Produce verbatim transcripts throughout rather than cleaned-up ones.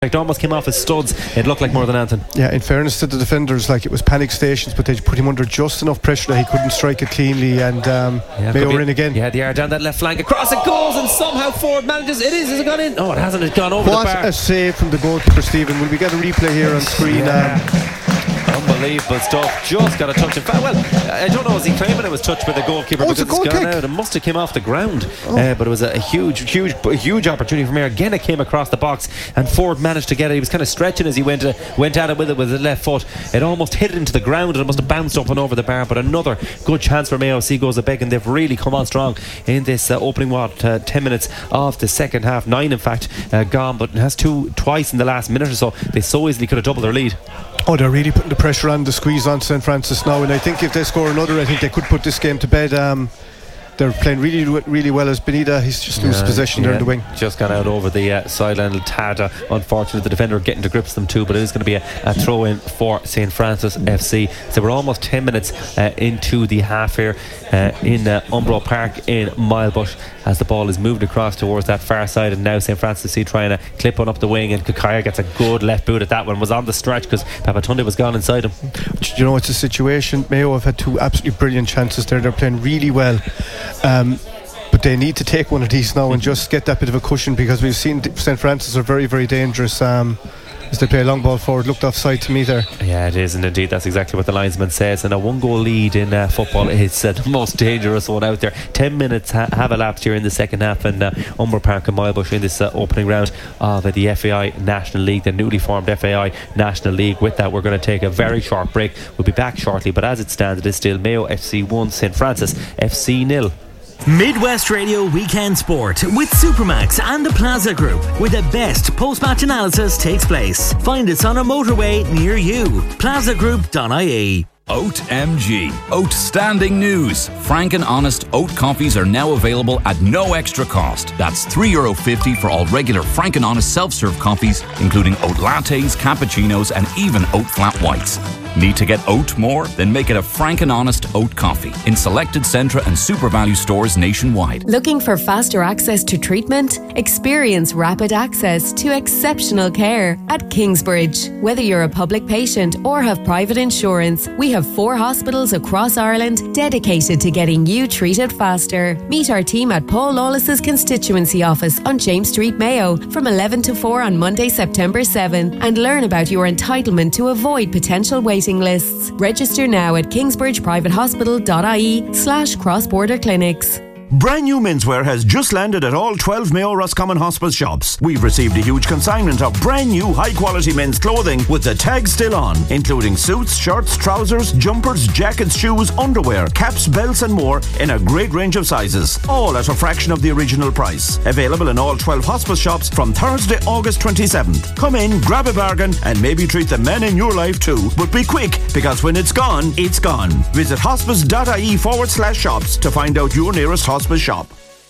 It almost came off his studs. It looked like more than anything. Yeah, in fairness to the defenders, like it was panic stations, but they put him under just enough pressure that he couldn't strike it cleanly, and um, yeah, Mayo were in again. Yeah, they are down that left flank. Across it goes, and somehow Ford manages. It is. Has it gone in? Oh, it hasn't. It's gone over what the bar. What a save from the goalkeeper, Stephen. Will we get a replay here on screen? Yeah. Um, Unbelievable stuff. Just got a touch. In fact, well, I don't know. Was he claiming it was touched by the goalkeeper? Oh, it's a goal it's gone kick. out. It must have came off the ground. Oh. Uh, but it was a, a huge, huge, a huge opportunity for Mayo. Again, it came across the box, and Ford managed to get it. He was kind of stretching as he went uh, went at it with it with his left foot. It almost hit it into the ground, and it must have bounced up and over the bar. But another good chance for Mayo. See goes a big, and they've really come on strong in this uh, opening what uh, ten minutes of the second half. Nine, in fact, uh, gone, but it has two twice in the last minute or so. They so easily could have doubled their lead. Oh, they're really putting the pressure on, the squeeze on Saint Francis now, and I think if they score another, I think they could put this game to bed. Um, they're playing really, really well as Benita. He's just lost uh, possession yeah, there in the wing. Just got out over the uh, sideline. Tad, uh, unfortunately, the defender getting to grips with them too, but it is going to be a, a throw in for Saint Francis F C. So we're almost ten minutes uh, into the half here uh, in uh, Umbro Park in Milebush, as the ball is moved across towards that far side, and now Saint Francis F C trying to clip one up the wing, and Kakaya gets a good left boot at that one. Was on the stretch because Papatunde was gone inside him. You know, it's a situation. Mayo have had two absolutely brilliant chances there. They're playing really well, um, but they need to take one of these now and just get that bit of a cushion, because we've seen Saint Francis are very, very dangerous um, as they play a long ball forward. Looked offside to me there. Yeah, it is, and indeed that's exactly what the linesman says. And a one goal lead in uh, football is uh, the most dangerous one out there. Ten minutes ha- have elapsed here in the second half in uh, Umbro Park and Milebush in this uh, opening round of uh, the F A I National League, the newly formed F A I National League. With that, we're going to take a very short break. We'll be back shortly, but as it stands, it is still Mayo F C one, Saint Francis F C nil. Midwest Radio Weekend Sport with Supermax and the Plaza Group, where the best post-match analysis takes place. Find us on a motorway near you. plaza group dot I E. Oat M G. Outstanding news. Frank and Honest oat coffees are now available at no extra cost. That's three euro fifty for all regular Frank and Honest self-serve coffees, including oat lattes, cappuccinos, and even oat flat whites. Need to get oat more? Then make it a Frank and Honest oat coffee in selected Centra and Super Value stores nationwide. Looking for faster access to treatment? Experience rapid access to exceptional care at Kingsbridge. Whether you're a public patient or have private insurance, we have four hospitals across Ireland dedicated to getting you treated faster. Meet our team at Paul Lawless's constituency office on James Street, Mayo, from eleven to four on Monday, September seventh, and learn about your entitlement to avoid potential waiting lists. Register now at kingsbridge private hospital dot I E slash cross-border clinics. Brand new menswear has just landed at all twelve Mayo Roscommon Hospice shops. We've received a huge consignment of brand new high quality men's clothing with the tag still on, including suits, shirts, trousers, jumpers, jackets, shoes, underwear, caps, belts and more in a great range of sizes, all at a fraction of the original price. Available in all twelve hospice shops from Thursday, August twenty-seventh. Come in, grab a bargain and maybe treat the men in your life too. But be quick, because when it's gone, it's gone. Visit hospice dot I E forward slash shops to find out your nearest hospice shop.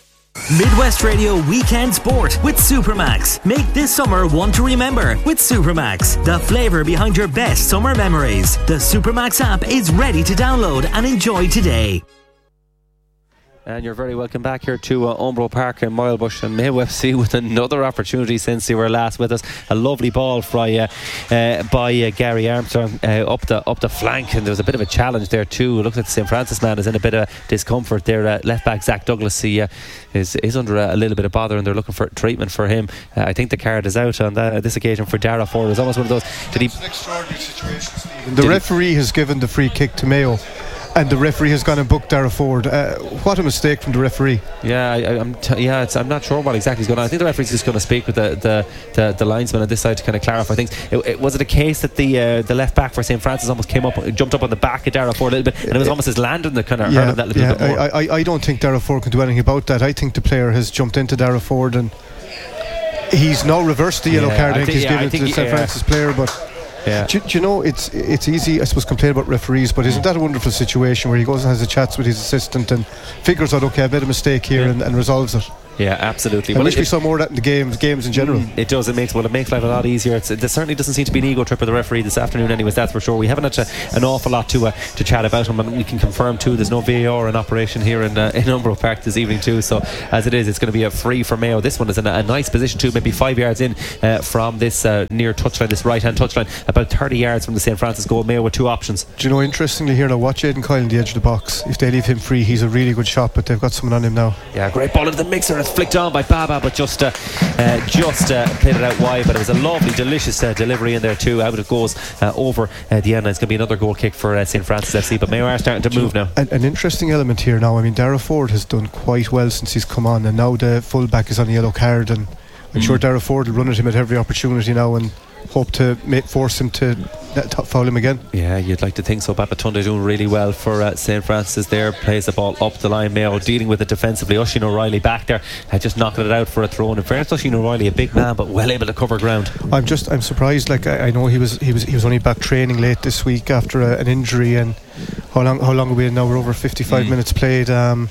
Midwest Radio Weekend Sport with Supermax. Make this summer one to remember with Supermax, the flavour behind your best summer memories. The Supermax app is ready to download and enjoy today. And you're very welcome back here to uh, Umbro Park in Milebush, and Mayo F C with another opportunity since they were last with us. A lovely ball by, uh, uh, by uh, Gary Armstrong uh, up the up the flank, and there was a bit of a challenge there too. It looks like the Saint Francis man is in a bit of discomfort there. Uh, left back Zach Douglas he, uh, is, is under a, a little bit of bother, and they're looking for treatment for him. Uh, I think the card is out on that, uh, this occasion for Dara Ford. It was almost one of those. Did he? It's an extraordinary situation, Stephen. The referee has given the free kick to Mayo, and the referee has gone and booked Dara Ford. Uh, what a mistake from the referee. Yeah, I, I'm t- yeah, it's, I'm not sure what exactly is going on. I think the referee's just going to speak with the, the, the, the linesman on this side to kind of clarify things. It, it, was it a case that the uh, the left back for Saint Francis almost came up, jumped up on the back of Dara Ford a little bit, and it was almost his landing that kind of yeah, hurt him that little yeah, bit more? I, I, I don't think Dara Ford can do anything about that. I think the player has jumped into Dara Ford, and he's now reversed the yellow yeah, card. I I think, think he's yeah, given I it to think the he, Saint yeah. Francis player, but Yeah. Do, do you know, it's it's easy, I suppose, complain about referees, but isn't that a wonderful situation where he goes and has a chat with his assistant and figures out, okay, I made a mistake here, yeah. and, and resolves it? Yeah, absolutely. I well, wish it, we saw more of that in the games, games in general. It does. It makes well, it makes life a lot easier. It's, there certainly doesn't seem to be an ego trip for the referee this afternoon, anyways. That's for sure. We haven't had a, an awful lot to uh, to chat about him, and we can confirm too. There's no V A R in operation here in uh, in Umbro Park this evening too. So as it is, it's going to be a free for Mayo. This one is in a, a nice position too, maybe five yards in uh, from this uh, near touchline, this right hand touchline, about thirty yards from the Saint Francis goal. Mayo with two options. Do you know, interestingly here now, watch Aidan Coyle on the edge of the box. If they leave him free, he's a really good shot, but they've got someone on him now. Yeah, great ball into the mixer. It's flicked on by Baba, but just uh, uh, just uh, played it out wide. But it was a lovely, delicious uh, delivery in there too. Out it goes uh, over uh, the end. It's going to be another goal kick for uh, Saint Francis F C. But Mayo are starting to move now. An, an interesting element here now. I mean, Darragh Ford has done quite well since he's come on, and now the fullback is on a yellow card, and I'm mm. sure Darragh Ford will run at him at every opportunity now and hope to make, force him to uh, foul him again. Yeah, you'd like to think so. Babatunde doing really well for uh, Saint Francis there. Plays the ball up the line. Mayo dealing with it defensively. Oisin O'Reilly back there, uh, just knocking it out for a throw. And in fairness, Oisin O'Reilly, a big man, but well able to cover ground. I'm just, I'm surprised. Like I, I know he was, he was, he was only back training late this week after a, an injury. And how long, how long are we in now? We're over fifty-five mm. minutes played. Um,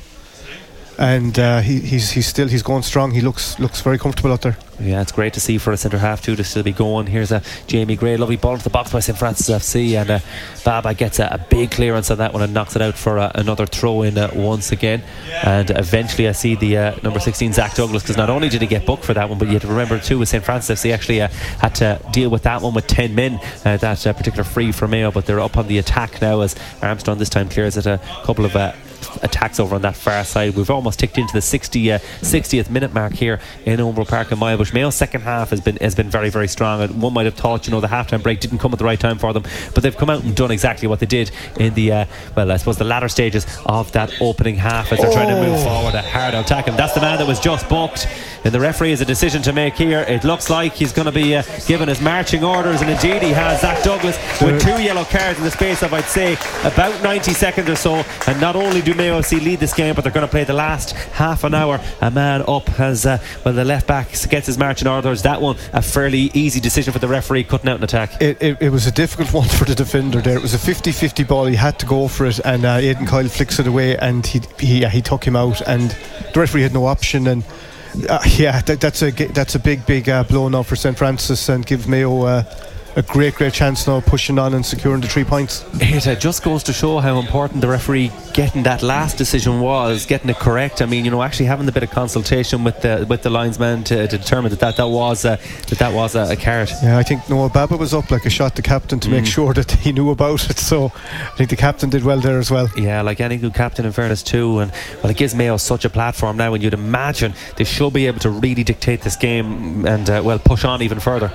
and uh, he, he's he's still he's going strong. He looks looks very comfortable out there. Yeah, it's great to see for a centre half too to still be going. Here's a Jamie Gray, lovely ball into the box by Saint Francis F C, and uh, Baba gets a, a big clearance on that one and knocks it out for uh, another throw in uh, once again. And eventually I see the uh, number sixteen Zach Douglas, because not only did he get booked for that one, but you have to remember too with Saint Francis F C actually uh, had to deal with that one with ten men, uh, that uh, particular free for Mayo. But they're up on the attack now as Armstrong this time clears it. A couple of uh, attacks over on that far side. We've almost ticked into the sixty, uh, sixtieth minute mark here in Umbro Park and Milebush. Mayo's second half has been has been very very strong, and one might have thought, you know, the halftime break didn't come at the right time for them, but they've come out and done exactly what they did in the uh, well I suppose the latter stages of that opening half, as they're oh. trying to move forward a hard attack. And that's the man that was just booked, and the referee has a decision to make here. It looks like he's going to be uh, given his marching orders, and indeed he has. Zach Douglas with two yellow cards in the space of, I'd say, about ninety seconds or so. And not only do Mayo F C lead this game, but they're going to play the last half an hour a man up as uh, well the left back gets his marching orders. That one a fairly easy decision for the referee, cutting out an attack. It, it, it was a difficult one for the defender there. It was a fifty-fifty ball. He had to go for it, and uh, Aidan Coyle flicks it away, and he he, he took him out, and the referee had no option. And uh, yeah, that, that's a that's a big big uh, blow now for Saint Francis, and gives Mayo uh, a great great chance now, pushing on and securing the three points. It uh, just goes to show how important the referee getting that last decision was, getting it correct. I mean, you know, actually having a bit of consultation with the with the linesman to, to determine that that, that was uh, that that was a, a card. Yeah, I think Noah Baba was up like a shot, the captain, to mm. make sure that he knew about it. So I think the captain did well there as well. Yeah, like any good captain, in fairness too. And well, it gives Mayo such a platform now, and you'd imagine they should be able to really dictate this game and uh, well push on even further.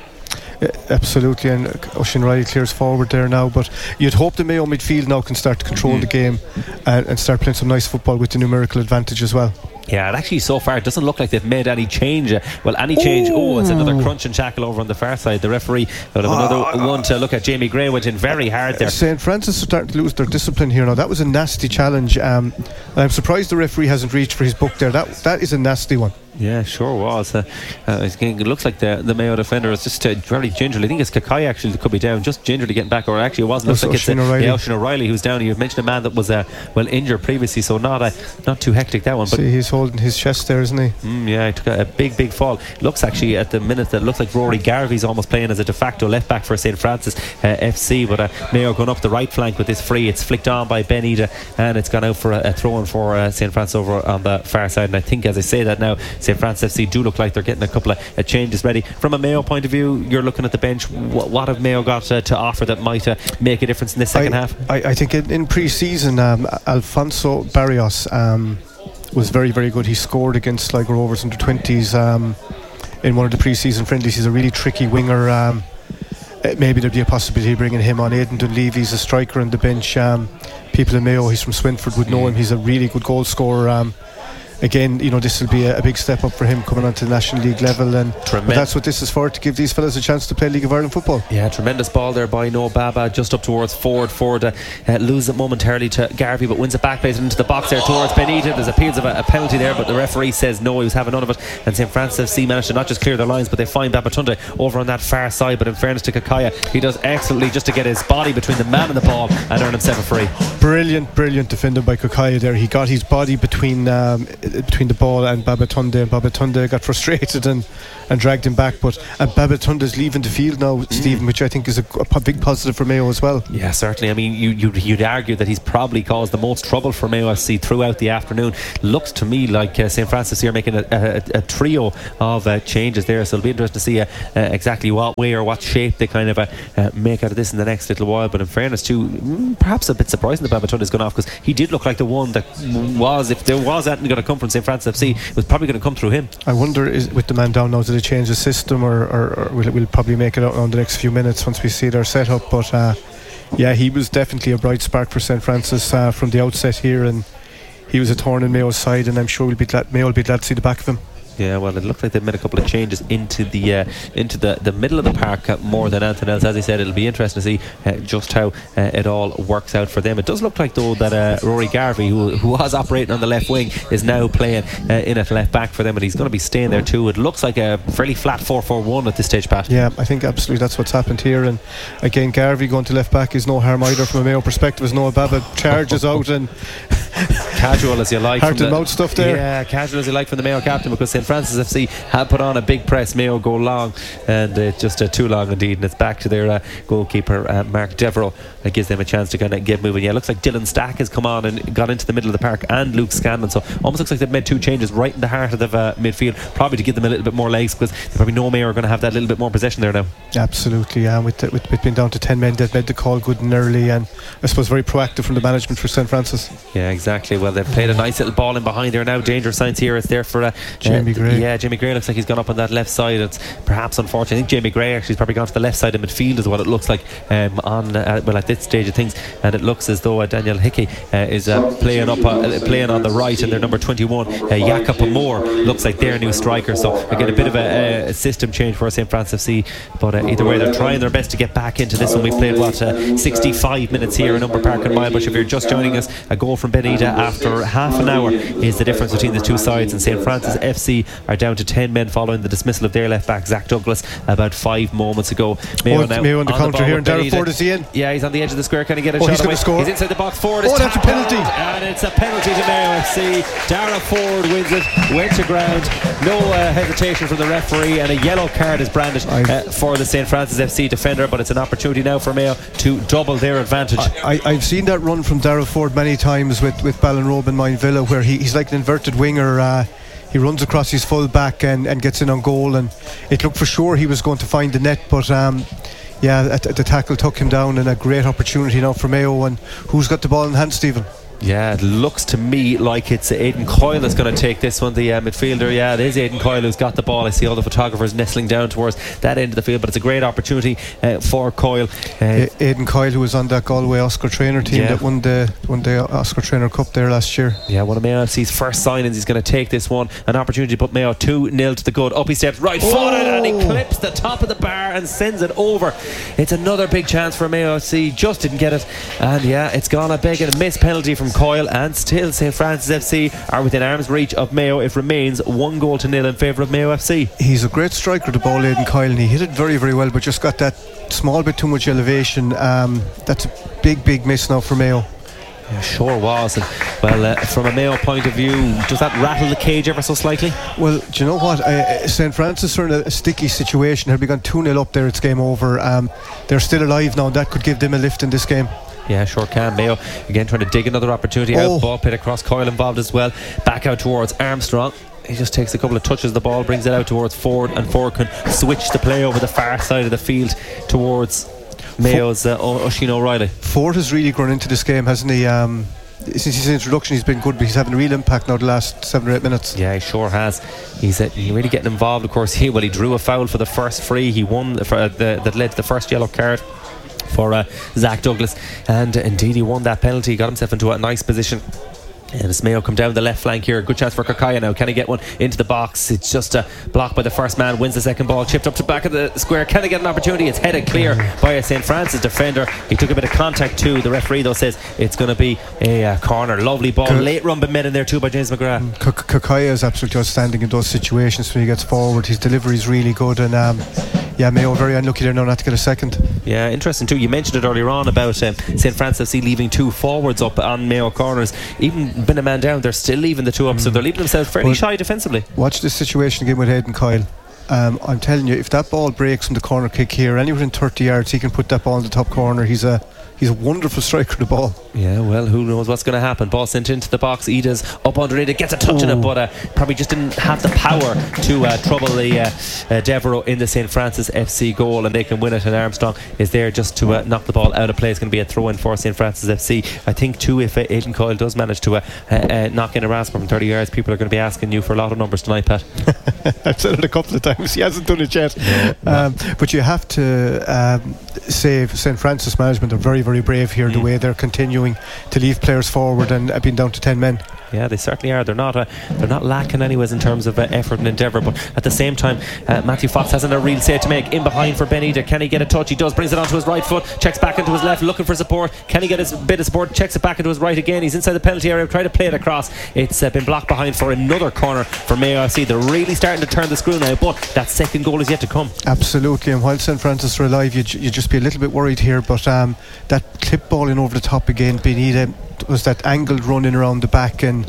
Yeah, absolutely, and Oisin Riley clears forward there now, but you'd hope the Mayo midfield now can start to control mm-hmm. the game and, and start playing some nice football with the numerical advantage as well. Yeah, and actually so far it doesn't look like they've made any change. Uh, well, any change. Ooh. Oh, it's another crunch and shackle over on the far side. The referee will have another uh, one to look at. Jamie Gray went in very hard there. Saint Francis are starting to lose their discipline here now. That was a nasty challenge. Um, I'm surprised the referee hasn't reached for his book there. That that is a nasty one. Yeah, sure was. Uh, uh, it looks like the the Mayo defender is just uh, very gingerly. I think it's Kakai actually that could be down, just gingerly getting back. Or actually, it wasn't. Looks like Oisin it's O'Reilly. Yeah, Oisin O'Reilly who's down. You mentioned a man that was uh, well injured previously, so not uh, not too hectic that one. But see, he's holding his chest there, isn't he? Mm, yeah, he took a, a big big fall. Looks actually at the minute that looks like Rory Garvey's almost playing as a de facto left back for Saint Francis uh, F C. But uh, Mayo going up the right flank with this free. It's flicked on by Ben Ida, and it's gone out for a, a throw in for uh, Saint Francis over on the far side. And I think, as I say that now, Saint Francis F C do look like they're getting a couple of uh, changes ready. From a Mayo point of view, you're looking at the bench. What, what have Mayo got uh, to offer that might uh, make a difference in this second I, half? I, I think in, in pre-season, um, Alfonso Barrios um, was very very good. He scored against Sligo Rovers under twenties um, in one of the pre-season friendlies. He's a really tricky winger. Um, maybe there'd be a possibility of bringing him on. Aidan Dunleavy's a striker on the bench. Um, people in Mayo, he's from Swinford, would know him. He's a really good goal scorer. Um, Again, you know, this will be a, a big step up for him coming onto the National League level, and but that's what this is for, to give these fellas a chance to play League of Ireland football. Yeah, tremendous ball there by Noah Baba, just up towards Ford. Ford uh, uh, loses it momentarily to Garvey, but wins it back, plays it into the box there towards Benita. There's appeals of a, a penalty there, but the referee says no, he was having none of it. And Saint Francis F C managed to not just clear their lines, but they find Babatunde over on that far side. But in fairness to Kakaya, he does excellently just to get his body between the man and the ball and earn himself a free. Brilliant, brilliant defender by Kakaya there. He got his body between um, between the ball and Babatunde, and Babatunde got frustrated and, and dragged him back. But and Babatunde's leaving the field now, mm. Stephen, which I think is a, a big positive for Mayo as well. Yeah, certainly. I mean, you, you'd, you'd argue that he's probably caused the most trouble for Mayo F C throughout the afternoon. Looks to me like uh, Saint Francis here making a, a, a trio of uh, changes there, so it'll be interesting to see uh, uh, exactly what way or what shape they kind of uh, uh, make out of this in the next little while. But in fairness too, mm, perhaps a bit surprising that Babatunde's gone off, because he did look like the one that was, if there was anything going to come from Saint Francis F C, it was probably going to come through him. I wonder, is with the man down now, do they change the system, or, or, or will it, we'll probably make it out in the next few minutes once we see their setup. But uh, yeah, he was definitely a bright spark for Saint Francis uh, from the outset here, and he was a thorn in Mayo's side, and I'm sure we'll be glad, Mayo will be glad to see the back of him. Yeah, well, it looked like they made a couple of changes into the uh, into the, the middle of the park uh, more than anything else. As I said, it'll be interesting to see uh, just how uh, it all works out for them. It does look like, though, that uh, Rory Garvey, who, who was operating on the left wing, is now playing uh, in at left back for them, and he's going to be staying there too. It looks like a fairly flat four four one at this stage, Pat. Yeah, I think absolutely that's what's happened here. And again, Garvey going to left back is no harm either from a Mayo perspective, as Noah Baba charges out and casual as you like, heart and mouth stuff there. Yeah, casual as you like from the Mayo captain, because Saint Francis F C have put on a big press. Mayo go long, and it's uh, just uh, too long indeed, and it's back to their uh, goalkeeper uh, Mark Devereux. That gives them a chance to kind of get moving. Yeah, it looks like Dylan Stack has come on and got into the middle of the park, and Luke Scanlon, so almost looks like they've made two changes right in the heart of the uh, midfield, probably to give them a little bit more legs, because they probably know Mayo are going to have that little bit more possession there now. Absolutely, yeah, with, the, with, with being down to ten men, they've made the call good and early, and I suppose very proactive from the management for Saint Francis. Yeah, exactly. Well, they've played a nice little ball in behind there now. Danger signs here. It's there for uh, Jamie uh, Gray. Yeah, Jamie Gray looks like he's gone up on that left side. It's perhaps unfortunate. I think Jamie Gray actually has probably gone to the left side of midfield, is what it looks like um, on uh, well at this stage of things, and it looks as though uh, Daniel Hickey uh, is uh, playing up uh, playing on the right, and their number twenty-one uh, Jakob Moore looks like their new striker. So again, a bit of a, a system change for Saint Francis F C, but uh, either way they're trying their best to get back into this one. We've played what uh, sixty-five minutes here in Umber Park and Milebush. If you're just joining us, a goal from Benita after half an hour is the difference between the two sides, and Saint Francis F C are down to ten men following the dismissal of their left back Zach Douglas about five moments ago. Mayo, oh, now Mayo on the on counter the here, and Darrell Ford is he in? Yeah, he's on the edge of the square. Can he get a oh, shot he's away? Score. He's inside the box. Ford is oh, that's a penalty, and it's a penalty to Mayo F C. Darrell Ford wins it, went to ground, no uh, hesitation from the referee, and a yellow card is branded uh, for the Saint Francis F C defender, but it's an opportunity now for Mayo to double their advantage. I, I, I've seen that run from Darrell Ford many times with, with Ballinrobe and Mine Villa, where he, he's like an inverted winger. uh, He runs across his full back and, and gets in on goal, and it looked for sure he was going to find the net, but um, yeah, the tackle took him down, and a great opportunity now for Mayo. And who's got the ball in hand, Stephen? Yeah, it looks to me like it's Aidan Coyle that's going to take this one, the uh, midfielder. Yeah, it is Aidan Coyle who's got the ball. I see all the photographers nestling down towards that end of the field, but it's a great opportunity uh, for Coyle. Uh, Aidan Coyle, who was on that Galway Oscar Trainer team yeah. that won the won the Oscar Trainer Cup there last year. Yeah, one of Mayo F C's first signings. He's going to take this one, an opportunity to put Mayo two nil to the good. Up he steps, right footed, oh. and he clips the top of the bar and sends it over. It's another big chance for Mayo F C, just didn't get it, and yeah, it's gone a big and a missed penalty from Coyle, and still Saint Francis F C are within arm's reach of Mayo. It remains one goal to nil in favour of Mayo F C. He's a great striker, the ball, Aidan Coyle, and he hit it very very well, but just got that small bit too much elevation. Um, that's a big big miss now for Mayo. Yeah, sure was. And, well, uh, from a Mayo point of view, does that rattle the cage ever so slightly? Well, do you know what? Uh, Saint Francis are in a, a sticky situation. They've gone two nil up there, it's game over. Um, they're still alive now, and that could give them a lift in this game. Yeah, sure can. Mayo again trying to dig another opportunity oh. out. Ball pit across, Coyle involved as well. Back out towards Armstrong. He just takes a couple of touches of the ball, brings it out towards Ford, and Ford can switch the play over the far side of the field towards Mayo's uh, Oisin O'Reilly. Ford has really grown into this game, hasn't he? Um, since his introduction he's been good, but he's having a real impact now the last seven or eight minutes. Yeah, he sure has. He's uh, really getting involved. Of course, he well he drew a foul for the first free. He won the, for, uh, the, that led to the first yellow card for uh, Zach Douglas, and uh, indeed he won that penalty. He got himself into a nice position. And as Mayo come down the left flank here, good chance for Kakaya now. Can he get one into the box? It's just a block by the first man. Wins the second ball, chipped up to the back of the square. Can he get an opportunity? It's headed clear by a Saint Francis defender. He took a bit of contact too. The referee though says it's going to be a uh, corner. Lovely ball, K- late run but met in there too by James McGrath. Kakaya is absolutely outstanding in those situations when he gets forward. His delivery is really good, and um, yeah, Mayo very unlucky there now not to get a second. Yeah, interesting too. You mentioned it earlier on about um, Saint Francis F C leaving two forwards up on Mayo corners. Even been a man down, they're still leaving the two up, mm. so they're leaving themselves fairly but shy defensively. Watch this situation again with Aidan Coyle. Um, I'm telling you, if that ball breaks from the corner kick here, anywhere in thirty yards, he can put that ball in the top corner. He's a He's a wonderful striker of the ball. Yeah, well, who knows what's going to happen. Ball sent into the box. Ida's up underneath it, gets a touch oh. in it, but uh, probably just didn't have the power to uh, trouble the uh, uh, Devereux in the Saint Francis F C goal, and they can win it. And Armstrong is there just to uh, knock the ball out of play. It's going to be a throw in for Saint Francis F C. I think too, if uh, Aidan Coyle does manage to uh, uh, uh, knock in a rascal from thirty yards, people are going to be asking you for a lot of numbers tonight, Pat. I've said it a couple of times. He hasn't done it yet. No, um, but you have to um, say Saint Francis management are very, very brave here. Mm. The way they're continuing to leave players forward and uh, being down to ten men. Yeah, they certainly are. They're not uh, they're not lacking anyways in terms of uh, effort and endeavour, but at the same time uh, Matthew Fox hasn't a real save to make. In behind for Ben Ida. Can he get a touch? He does. Brings it onto his right foot, checks back into his left, looking for support. Can he get his bit of support? Checks it back into his right again. He's inside the penalty area, trying to play it across. It's uh, been blocked behind for another corner for Mayo F C. They're really starting to turn the screw now, but that second goal is yet to come. Absolutely, and while Saint Francis are alive, you'd, you'd just be a little bit worried here, but um, that clip ball in over the top again, Ben Ida was that angled run in around the back, and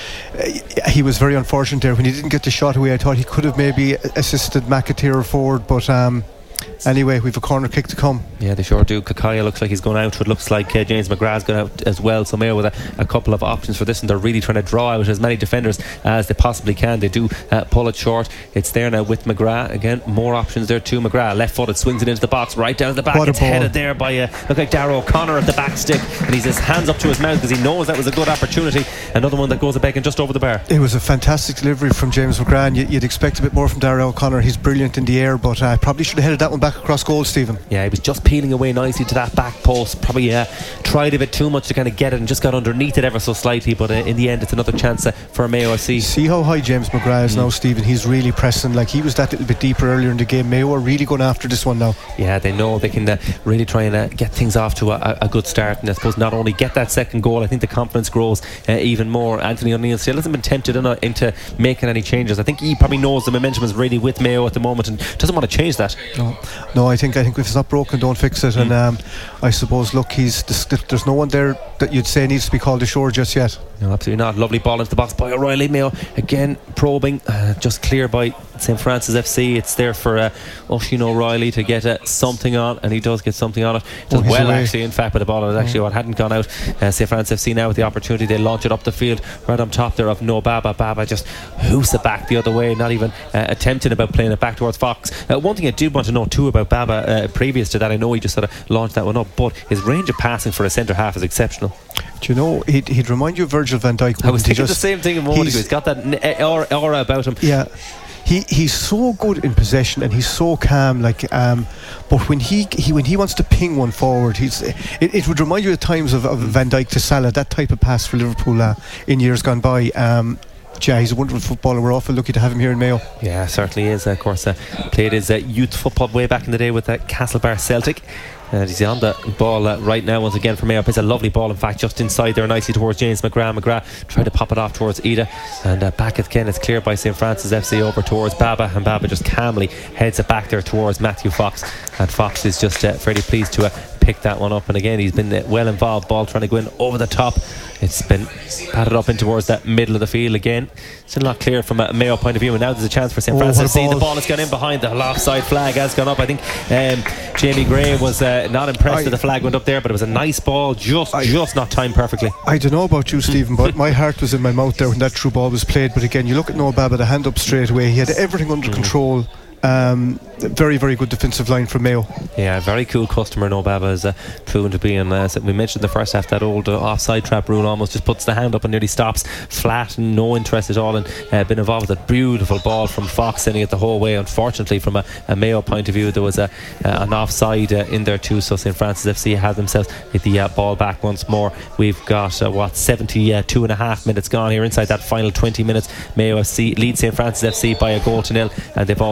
uh, he was very unfortunate there when he didn't get the shot away. I thought he could have maybe assisted McAteer forward, but um, anyway, we've a corner kick to come. Yeah, they sure do. Kakaya looks like he's going out. It looks like uh, James McGrath's going out as well. So Mayo with a, a couple of options for this, and they're really trying to draw out as many defenders as they possibly can. They do uh, pull it short. It's there now with McGrath again. More options there too. McGrath left footed, swings it into the box, right down to the back. What it's headed there by uh, look like Darragh O'Connor at the back stick, and he's his hands up to his mouth because he knows that was a good opportunity. Another one that goes a begging just over the bar. It was a fantastic delivery from James McGrath, and you'd expect a bit more from Darragh O'Connor. He's brilliant in the air, but I uh, probably should have headed that one back across goal, Stephen. Yeah, he was just peeling away nicely to that back post. Probably uh, tried a bit too much to kind of get it and just got underneath it ever so slightly, but uh, in the end it's another chance uh, for Mayo F C. See how high James McGrath is mm. now, Stephen. He's really pressing. Like, he was that little bit deeper earlier in the game. Mayo are really going after this one now. Yeah, they know they can uh, really try and uh, get things off to a, a good start, and I suppose not only get that second goal, I think the confidence grows uh, even more. Anthony O'Neill still hasn't been tempted in, uh, into making any changes. I think he probably knows the momentum is really with Mayo at the moment and doesn't want to change that. No, no I think I think if it's not broken, don't fix it. Mm. And um, I suppose, look, he's there's no one there that you'd say needs to be called ashore just yet. No, absolutely not. Lovely ball into the box by O'Reilly. Mayo again probing, uh, just clear by Saint Francis F C. It's there for uh, Oisin O'Reilly to get uh, something on, and he does get something on it. Does oh, well away. actually, in fact, but the ball is actually oh. what hadn't gone out. uh, Saint Francis F C now with the opportunity, they launch it up the field right on top there of No Baba. Baba just hoofs it back the other way, not even uh, attempting about playing it back towards Fox. Uh, one thing I did want to know too about Baba uh, previous to that, I know he just sort of launched that one up, but his range of passing for a centre half is exceptional. Do you know, he'd, he'd remind you of Virgil van Dijk. I was thinking the same thing a moment ago. He's got that n- aura, aura about him. Yeah, he he's so good in possession and he's so calm. Like, um, but when he, he when he wants to ping one forward, he's it, it would remind you of times of, of Van Dijk to Salah. That type of pass for Liverpool uh, in years gone by. Um, Yeah, he's a wonderful footballer. We're awful lucky to have him here in Mayo. Yeah, certainly is. Of course, uh, played his uh, youth football way back in the day with uh, Castlebar Celtic. And he's on the ball uh, right now once again for Mayo. It's a lovely ball, in fact, just inside there nicely towards James McGrath. McGrath tried to pop it off towards Ida, and uh, back again it's cleared by Saint Francis F C over towards Baba, and Baba just calmly heads it back there towards Matthew Fox, and Fox is just uh, fairly pleased to uh, pick that one up. And again, he's been uh, well involved. Ball trying to go in over the top. It's been patted up in towards that middle of the field again. Still not clear from a Mayo point of view, and now there's a chance for Saint Francis F C. The ball has gone in behind. The offside flag has gone up. I think um, Jamie Gray was uh, not impressed I, that the flag went up there, but it was a nice ball, just I, just not timed perfectly. I don't know about you, Stephen, but my heart was in my mouth there when that through ball was played. But again, you look at Noah Baba, the hand up straight away. He had everything under mm. control. Um, very, very good defensive line from Mayo. Yeah, very cool customer. No Baba is uh, proven to be, and uh, we mentioned in the first half that old uh, offside trap rule almost just puts the hand up and nearly stops flat, and no interest at all, and uh, been involved with a beautiful ball from Fox, sending it the whole way. Unfortunately, from a, a Mayo point of view, there was a, uh, an offside uh, in there too, so Saint Francis F C had themselves hit the uh, ball back once more. We've got uh, what seventy-two and a half minutes gone here inside that final twenty minutes. Mayo F C lead Saint Francis F C by a goal to nil, and they've also got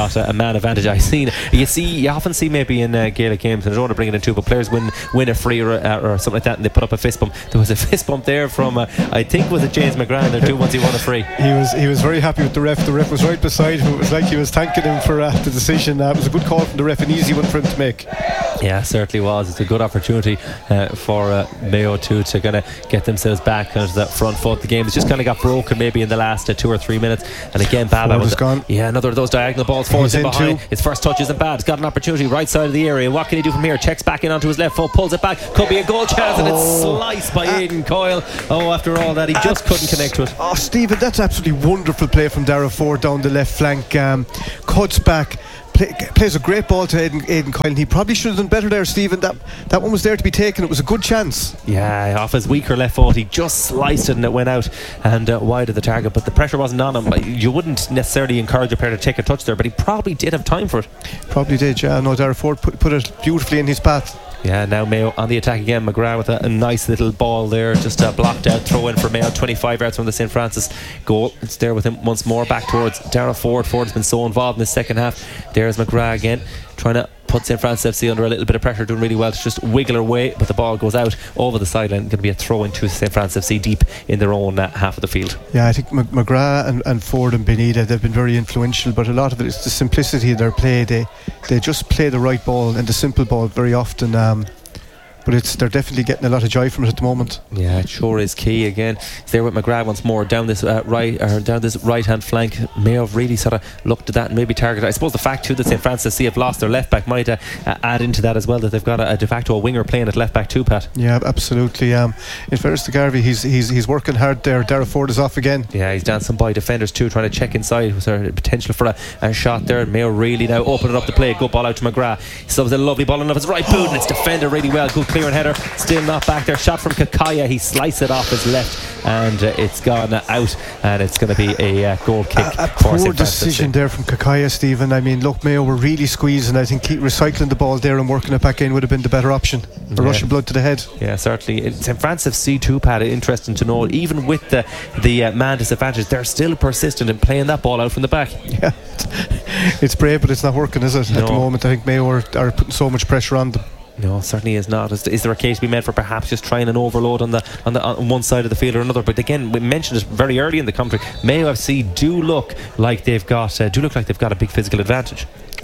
got a, a man advantage. I seen you see you often see maybe in uh, Gaelic games, and I don't want to bring it into, but players win win a free or, uh, or something like that, and they put up a fist bump. There was a fist bump there from uh, I think was it James McGrath there too once he won a free. He was he was very happy with the ref. The ref was right beside him. It was like he was thanking him for uh, the decision. Uh, it was a good call from the ref, an easy one for him to make. Yeah, certainly was. It's a good opportunity uh, for uh, Mayo too to kind of get themselves back onto that front foot. The game has just kind of got broken maybe in the last uh, two or three minutes, and again Baba Ford was is gone. Yeah, another of those diagonal balls forwards in behind. Too. His first touch isn't bad. He's got an opportunity right side of the area. What can he do from here? Checks back in onto his left foot, pulls it back. Could be a goal chance, and it's Oh. sliced by Aidan Coyle. Oh, after all that, he just couldn't connect to it. Oh, Stephen, that's absolutely wonderful play from Dara Ford down the left flank. Um, cuts back. Play, plays a great ball to Aidan, Aidan Coyle, and he probably should have done better there, Stephen. That that one was there to be taken. It was a good chance. Yeah, off his weaker left foot, he just sliced it and it went out and uh, wide of the target. But the pressure wasn't on him. You wouldn't necessarily encourage a player to take a touch there, but he probably did have time for it. Probably did. Yeah, no, Dara Ford put, put it beautifully in his path. Yeah, now Mayo on the attack again. McGrath with a, a nice little ball there, just uh, blocked out, throw in for Mayo, twenty-five yards from the Saint Francis goal. It's there with him once more, back towards Dara Ford. Ford has been so involved in the second half. There's McGrath again, trying to put Saint Francis F C under a little bit of pressure, doing really well to just wiggle her way, but the ball goes out over the sideline. Going to be a throw into Saint Francis F C deep in their own uh, half of the field. Yeah, I think McGrath and, and Ford and Benita, they've been very influential, but a lot of it is the simplicity of their play. They they just play the right ball and the simple ball very often. Um, But it's they're definitely getting a lot of joy from it at the moment. Yeah, it sure is key. Again, it's there with McGrath once more down this uh, right or down this right hand flank. Mayo have really sort of looked at that and maybe targeted. I suppose the fact too that Saint Francis F C have lost their left back might uh, uh, add into that as well, that they've got a, a de facto a winger playing at left back too, Pat. Yeah, absolutely. Um, in fairness to Garvey, he's he's he's working hard there. Dara Ford is off again. Yeah, he's dancing by defenders too, trying to check inside. Was there potential for a, a shot there? And Mayo really now opening up the play. Good ball out to McGrath. He still has a lovely ball in off his right boot, and it's defended really well. Good clearing header. Still not back there. Shot from Kakaya. He sliced it off his left, and uh, it's gone uh, out, and it's going to be a uh, goal kick. A, a for poor decision there from Kakaya, Stephen. I mean, look, Mayo were really squeezing. I think keep recycling the ball there and working it back in would have been the better option. A yeah. rush of blood to the head. Yeah, certainly. Saint Francis F C too, Pat. Interesting to know. Even with the the uh, man disadvantage, they're still persistent in playing that ball out from the back. Yeah, it's brave, but it's not working, is it? No. At the moment, I think Mayo are, are putting so much pressure on them. No, certainly is not. Is, is there a case to be made for perhaps just trying an overload on the on the on one side of the field or another? But again, we mentioned it very early in the country. Mayo F C do look like they've got uh, do look like they've got a big physical advantage.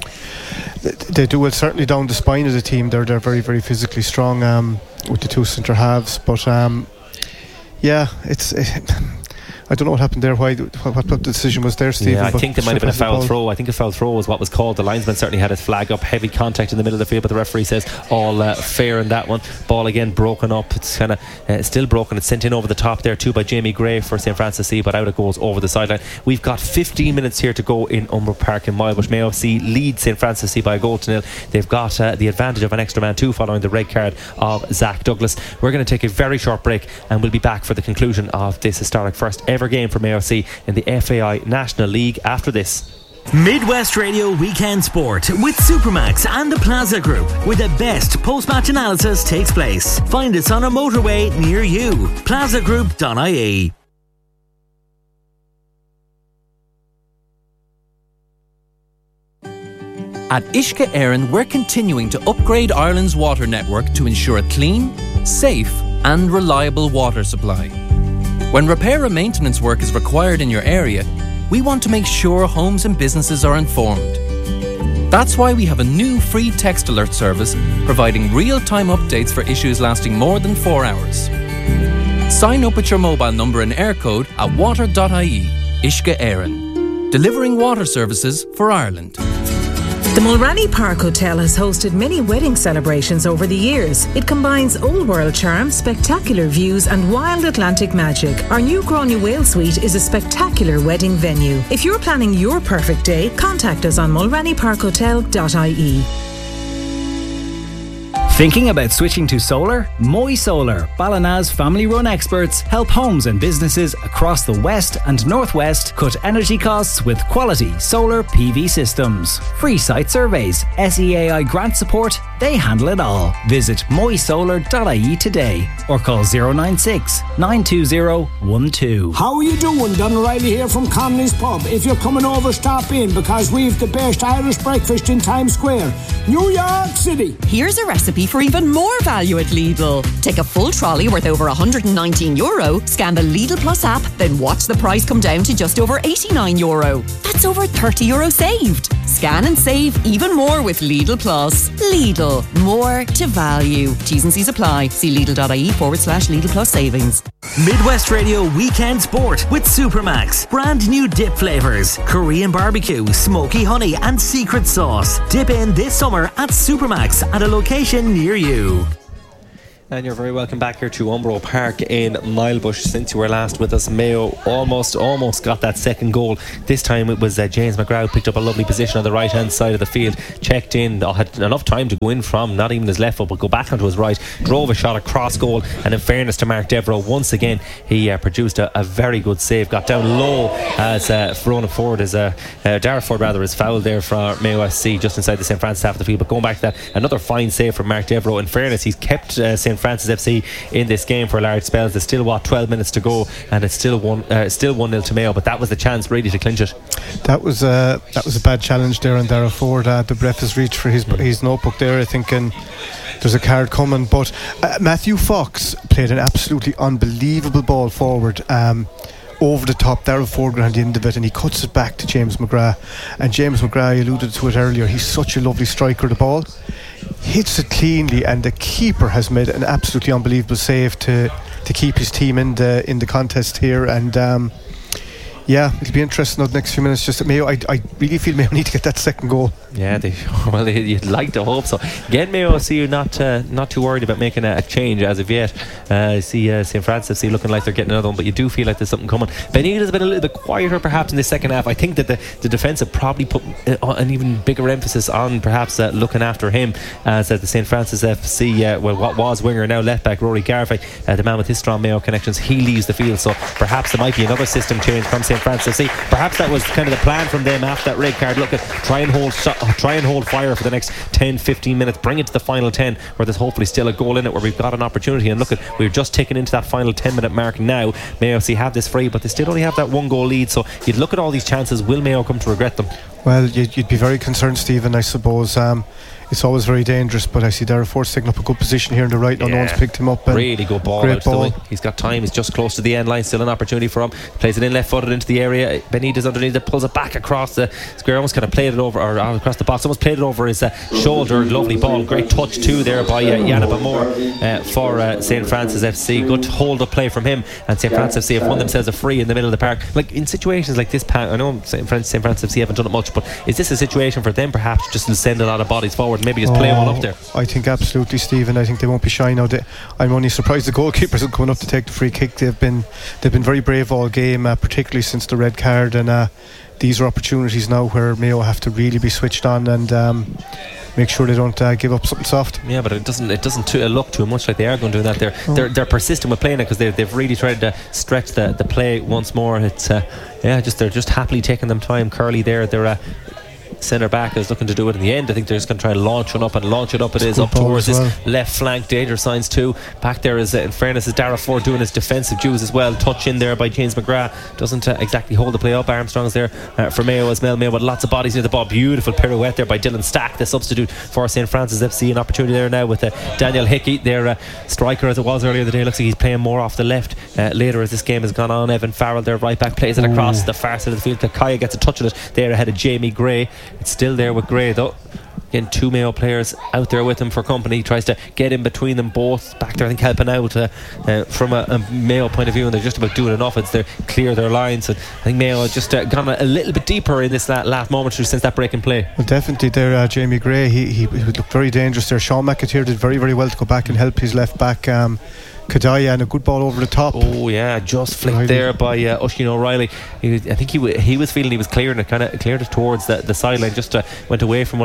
They, they do. Well, certainly down the spine of the team, they're they're very very physically strong um, with the two centre halves. But um, yeah, it's. It, I don't know what happened there. Why? What, what the decision was there, Stephen? Yeah, I think there might have been a foul throw. I think a foul throw was what was called. The linesman certainly had his flag up. Heavy contact in the middle of the field, but the referee says all uh, fair in that one. Ball again broken up. It's kind of uh, still broken. It's sent in over the top there too by Jamie Gray for Saint Francis C, but out it goes over the sideline. We've got fifteen minutes here to go in Umbro Park in Milebush. Mayo F C lead Saint Francis C by a goal to nil. They've got uh, the advantage of an extra man too, following the red card of Zach Douglas. We're going to take a very short break, and we'll be back for the conclusion of this historic first ever game for Mayo F C in the F A I National League after this. Midwest Radio Weekend Sport with Supermax and the Plaza Group, where the best post-match analysis takes place. Find us on a motorway near you. plaza group dot I E. At Uisce Éireann, we're continuing to upgrade Ireland's water network to ensure a clean, safe and reliable water supply. When repair and maintenance work is required in your area, we want to make sure homes and businesses are informed. That's why we have a new free text alert service providing real-time updates for issues lasting more than four hours. Sign up with your mobile number and air code at water dot I E. Uisce Éireann, delivering water services for Ireland. The Mulranny Park Hotel has hosted many wedding celebrations over the years. It combines old world charm, spectacular views and wild Atlantic magic. Our new Gráinne Whale Suite is a spectacular wedding venue. If you're planning your perfect day, contact us on mulranny park hotel dot I E. Thinking about switching to solar? Moy Solar, Ballina's family-run experts, help homes and businesses across the West and Northwest cut energy costs with quality solar P V systems. Free site surveys, S E A I grant support, they handle it all. Visit moy solar dot I E today or call zero nine six, nine two zero, one two. How are you doing? Don O'Reilly here from Connolly's Pub. If you're coming over, stop in because we've the best Irish breakfast in Times Square, New York City. Here's a recipe for even more value at Lidl. Take a full trolley worth over one hundred nineteen euro, scan the Lidl Plus app, then watch the price come down to just over eighty-nine euro. That's over thirty euro saved. Scan and save even more with Lidl Plus. Lidl, more to value. T's and C's apply. See Lidl.ie forward slash Lidl Plus savings. Midwest Radio Weekend Sport with Supermax. Brand new dip flavours. Korean barbecue, smoky honey and secret sauce. Dip in this summer at Supermax at a location near you. And you're very welcome back here to Umbro Park in Milebush. Since you were last with us, Mayo almost almost got that second goal. This time it was uh, James McGrath picked up a lovely position on the right hand side of the field, checked in, had enough time to go in from not even his left foot but go back onto his right, drove a shot across goal, and in fairness to Mark Devereux, once again he uh, produced a, a very good save, got down low as uh, Verona Ford is uh, uh, Dara Ford rather is fouled there for Mayo F C just inside the Saint Francis half of the field. But going back to that, another fine save from Mark Devereux. In fairness, he's kept uh, Saint Francis F C in this game for large spells. There's still what twelve minutes to go and it's still one uh, still one nil to Mayo, but that was the chance really to clinch it. That was uh, that was a bad challenge there on Dara Ford. Uh, the ref has reached for his mm. his notebook there, I think, and there's a card coming. But uh, Matthew Fox played an absolutely unbelievable ball forward, um, over the top. Dara Ford ran the end of it and he cuts it back to James McGrath, and James McGrath, I alluded to it earlier, he's such a lovely striker of the ball, hits it cleanly, and the keeper has made an absolutely unbelievable save to to keep his team in the in the contest here. And um, yeah, it'll be interesting over the next few minutes. Just that Mayo, I, I really feel Mayo need to get that second goal. Yeah, they, well, they, you'd like to hope so. Again, Mayo, I see you not uh, not too worried about making a, a change as of yet. Uh, I see uh, Saint Francis see looking like they're getting another one, but you do feel like there's something coming. Benitez has been a little bit quieter perhaps in the second half. I think that the, the defence have probably put uh, an even bigger emphasis on perhaps uh, looking after him, as uh, the Saint Francis F C, uh, well, what was winger, now left back Rory Garvey, uh, the man with his strong Mayo connections, he leaves the field. So perhaps there might be another system change from Saint Francis F C. Perhaps that was kind of the plan from them after that red card. Look at try and hold so, try and hold fire for the next ten fifteen minutes, bring it to the final ten where there's hopefully still a goal in it, where we've got an opportunity. And look at, we're just taken into that final ten minute mark now. Mayo F C have this free, but they still only have that one goal lead. So you'd look at all these chances, will Mayo come to regret them? Well, you'd, you'd be very concerned, Stephen, I suppose. Um, it's always very dangerous, but I see Dara Ford's taking up a good position here on the right. No, yeah. no one's picked him up. Really good ball. Great ball. He's got time. He's just close to the end line. Still an opportunity for him. Plays it in left footed into the area. Benitez underneath it, pulls it back across the square. Almost kind of played it over, or across the box. Almost played it over his uh, shoulder. Lovely ball. Great touch too there by uh, Yana Bamore uh, for uh, Saint Francis F C. Good hold up play from him. And Saint Francis F C have won themselves a free in the middle of the park. Like in situations like this, I know Saint Francis F C haven't done it much, but is this a situation for them perhaps just to send a lot of bodies forward, maybe just play oh, one up there? I think absolutely, Stephen. I think they won't be shy now. They, I'm only surprised the goalkeepers are coming up to take the free kick. They've been they've been very brave all game, uh, particularly since the red card, and uh, these are opportunities now where Mayo have to really be switched on and um, make sure they don't uh, give up something soft. Yeah, but it doesn't it doesn't t- look too much like they are going to do that. They're oh. they're, they're persistent with playing it because they've, they've really tried to stretch the, the play once more. It's uh, yeah, just they're just happily taking them time. Curly there, they're uh, centre back is looking to do it in the end. I think they're just going to try and launch one up and launch it up. It is up towards well. this left flank. Danger signs too. Back there is, uh, in fairness, is Dara Ford doing his defensive dues as well. Touch in there by James McGrath. Doesn't uh, exactly hold the play up. Armstrong's there uh, for Mayo as well. Mayo with lots of bodies near the ball. Beautiful pirouette there by Dylan Stack, the substitute for Saint Francis F C. An opportunity there now with uh, Daniel Hickey, their uh, striker as it was earlier in the day. Looks like he's playing more off the left uh, later as this game has gone on. Evan Farrell, their right back, plays it across Ooh. the far side of the field. Kaya gets a touch of it there ahead of Jamie Gray. It's still there with Gray though. Again, two Mayo players out there with him for company. He tries to get in between them both. Back there, I think, helping out uh, uh, from a, a Mayo point of view, and they're just about doing enough. It's they clear their lines. And I think Mayo just uh, gone a, a little bit deeper in this last, last moment since that break in play. Well, definitely there, uh, Jamie Gray. He, he, he looked very dangerous there. Sean McAteer did very, very well to go back and help his left back. Um, Kadaya, and a good ball over the top. Oh yeah, just flicked O'Reilly. there by uh, Oisin O'Reilly. He, I think he w- he was feeling he was clearing it, kind of cleared it towards the, the sideline. Just uh, went away from one of the Saint Francis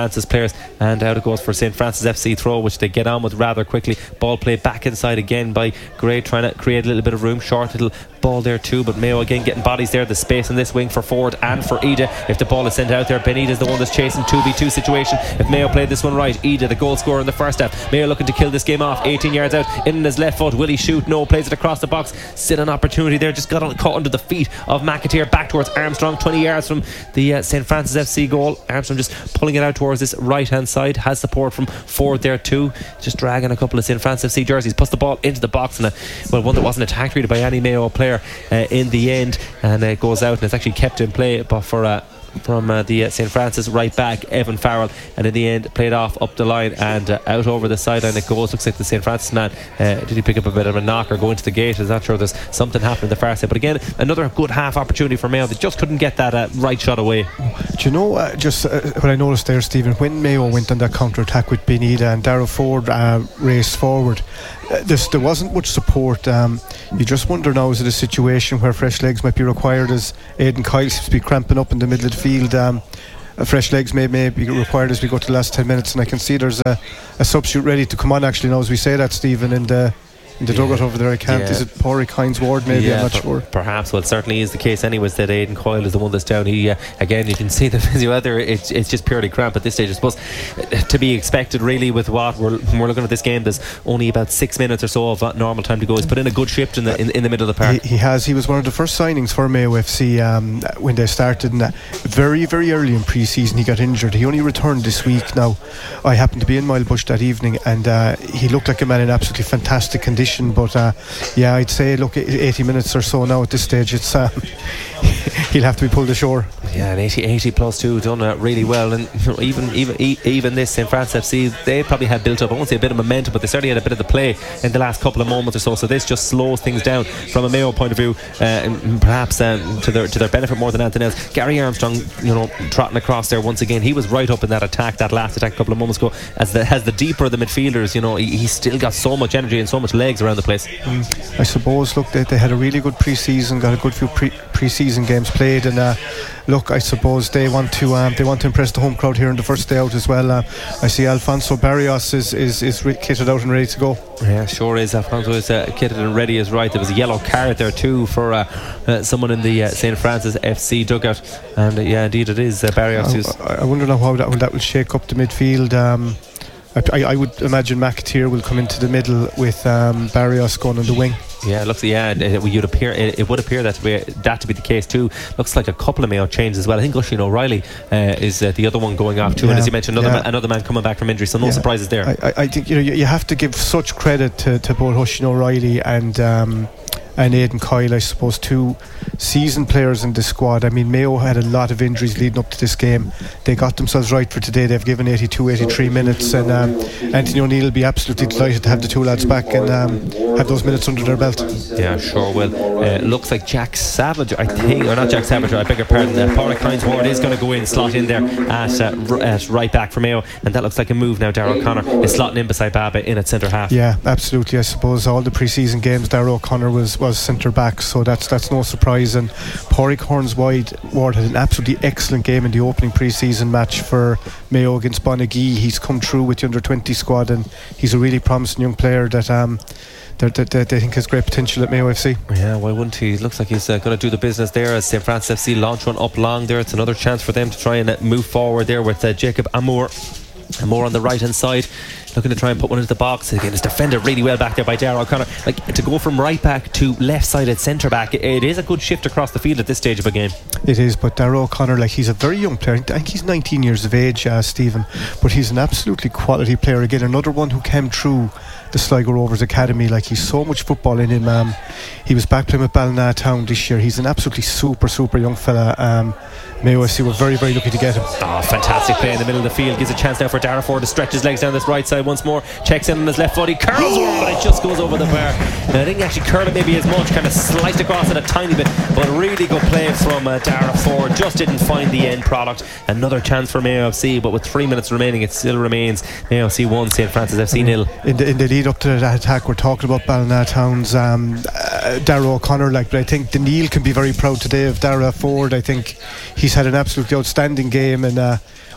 Francis players, and out it goes for Saint Francis F C throw, which they get on with rather quickly. Ball played back inside again by Gray, trying to create a little bit of room. Short little ball there too, but Mayo again getting bodies there. The space in this wing for Ford and for Ida. If the ball is sent out there, Ben Ida is the one that's chasing. two v two situation. If Mayo played this one right, Ida the goal scorer in the first half. Mayo looking to kill this game off. eighteen yards out, in on his left foot. Will he shoot? No. Plays it across the box. Still an opportunity there, just got on, caught under the feet of McAteer. Back towards Armstrong, twenty yards from the uh, Saint Francis F C goal. Armstrong just pulling it out towards this right hand side. Has support from Ford there too, just dragging a couple of Saint Francis F C jerseys. Puts the ball into the box, and a, well, one that wasn't attacked really by any Mayo player uh, in the end, and it goes out, and it's actually kept in play but for uh, from uh, the uh, Saint Francis right back Evan Farrell, and in the end played off up the line and uh, out over the sideline it goes. Looks like the Saint Francis man uh, did he pick up a bit of a knock or go into the gate? I'm not sure. There's something happening the far side, but again another good half opportunity for Mayo. They just couldn't get that uh, right shot away. Do you know uh, just uh, what I noticed there, Stephen, when Mayo went on that counter attack with Benita and Darragh Ford uh, raced forward, uh, there wasn't much support. Um, you just wonder now, is it a situation where fresh legs might be required, as Aidan Kyle seems to be cramping up in the middle of the field. Um, uh, fresh legs may, may be required as we go to the last ten minutes, and I can see there's a, a substitute ready to come on actually now as we say that, Stephen, and uh, in the yeah. dugout over there. I can't yeah. Is it Pádraig Hines Ward maybe? Yeah, I'm not per- sure. Perhaps. Well, it certainly is the case anyways that Aidan Coyle is the one that's down. He uh, again, you can see the physio out there. It's, it's just purely cramp at this stage. I suppose to be expected really with what we're, we're looking at this game. There's only about six minutes or so of normal time to go. He's put in a good shift in the in, in the middle of the park. He, he has. He was one of the first signings for Mayo F C um, when they started, and uh, very very early in pre-season he got injured. He only returned this week. Now I happened to be in Milebush that evening, and uh, he looked like a man in absolutely fantastic condition, but uh, yeah, I'd say look, eighty minutes or so now at this stage, it's um, he'll have to be pulled ashore. Yeah, and eighty, eighty plus two done uh, really well, and you know, even even even this Saint Francis F C, they probably had built up, I won't say a bit of momentum, but they certainly had a bit of the play in the last couple of moments or so. So this just slows things down from a Mayo point of view, uh, and perhaps um, to their to their benefit more than anything else. Gary Armstrong, you know, trotting across there once again. He was right up in that attack, that last attack a couple of moments ago. As the as the deeper the midfielders, you know, he, he's still got so much energy and so much legs around the place. Mm. I suppose, look, they, they had a really good pre-season, got a good few pre pre-season games played, and uh, look, I suppose they want to um, they want to impress the home crowd here in the first day out as well. uh, I see Alfonso Barrios is is, is re- kitted out and ready to go. Yeah, sure is. Alfonso is uh, kitted and ready is right. There was a yellow card there too for uh, uh, someone in the uh, Saint Francis F C dugout, and uh, yeah, indeed it is uh, Barrios. I, I wonder now how that will, that will shake up the midfield. um, I, I would imagine McAteer will come into the middle with um, Barrios going on the wing. Yeah, it looks yeah. It, it, you'd appear, it, it would appear that to be that to be the case too. Looks like a couple of Mayo changes as well. I think Oisin O'Reilly uh, is uh, the other one going off too, yeah, and as you mentioned, another yeah. man, another man coming back from injury. So no yeah. surprises there. I, I think you know you, you have to give such credit to, to both Oisin O'Reilly and um, and Aidan Kyle. I suppose two seasoned players in the squad. I mean, Mayo had a lot of injuries leading up to this game. They got themselves right for today. They've given eighty-two, eighty-three minutes, and um, Anthony O'Neill will be absolutely delighted to have the two lads back and um, have those minutes under their belt. Yeah, sure will. Uh, looks like Jack Savage, I think, or not Jack Savage, I beg your pardon. Uh, Pádraig Hines Ward is going to go in, slot in there at, uh, r- at right back for Mayo, and that looks like a move now. Darragh O'Connor is slotting in beside Baba in at centre half. Yeah, absolutely. I suppose all the pre-season games, Darragh O'Connor was was centre back, so that's that's no surprise. And Pádraig Hines Ward had an absolutely excellent game in the opening pre-season match for Mayo against Bonagee. He's come through with the under twenty squad, and he's a really promising young player that um that they, they think has great potential at Mayo F C. Yeah, why wouldn't he? Looks like he's uh, going to do the business there as Saint Francis F C launch one up long there. It's another chance for them to try and uh, move forward there with uh, Jacob Amour Amour on the right hand side, looking to try and put one into the box. Again, it's defended really well back there by Darragh O'Connor. Like, to go from right back to left sided centre back, it, it is a good shift across the field at this stage of a game. It is, but Darragh O'Connor, like, he's a very young player. I think he's nineteen years of age, uh, Stephen, but he's an absolutely quality player. Again, another one who came through the Sligo Rovers Academy. Like, he's so much football in him. Um, he was back playing with Ballina Town this year. He's an absolutely super super young fella. um, Mayo F C were very very lucky to get him. Oh, fantastic play in the middle of the field. Gives a chance now for Darragh Ford to stretch his legs down this right side once more. Checks in on his left foot. He curls one, but it just goes over the bar. Now, I think actually curl it maybe as much, kind of sliced across it a tiny bit, but really good play from uh, Darragh Ford. Just didn't find the end product. Another chance for Mayo F C, but with three minutes remaining, it still remains Mayo F C one, Saint Francis F C nil. In the, in the lead up to that attack, we're talking about Ballina Town's um, uh, Darragh O'Connor. Like, but I think the Neil can be very proud today of Darragh Ford. I think he's had an absolutely outstanding game, and uh,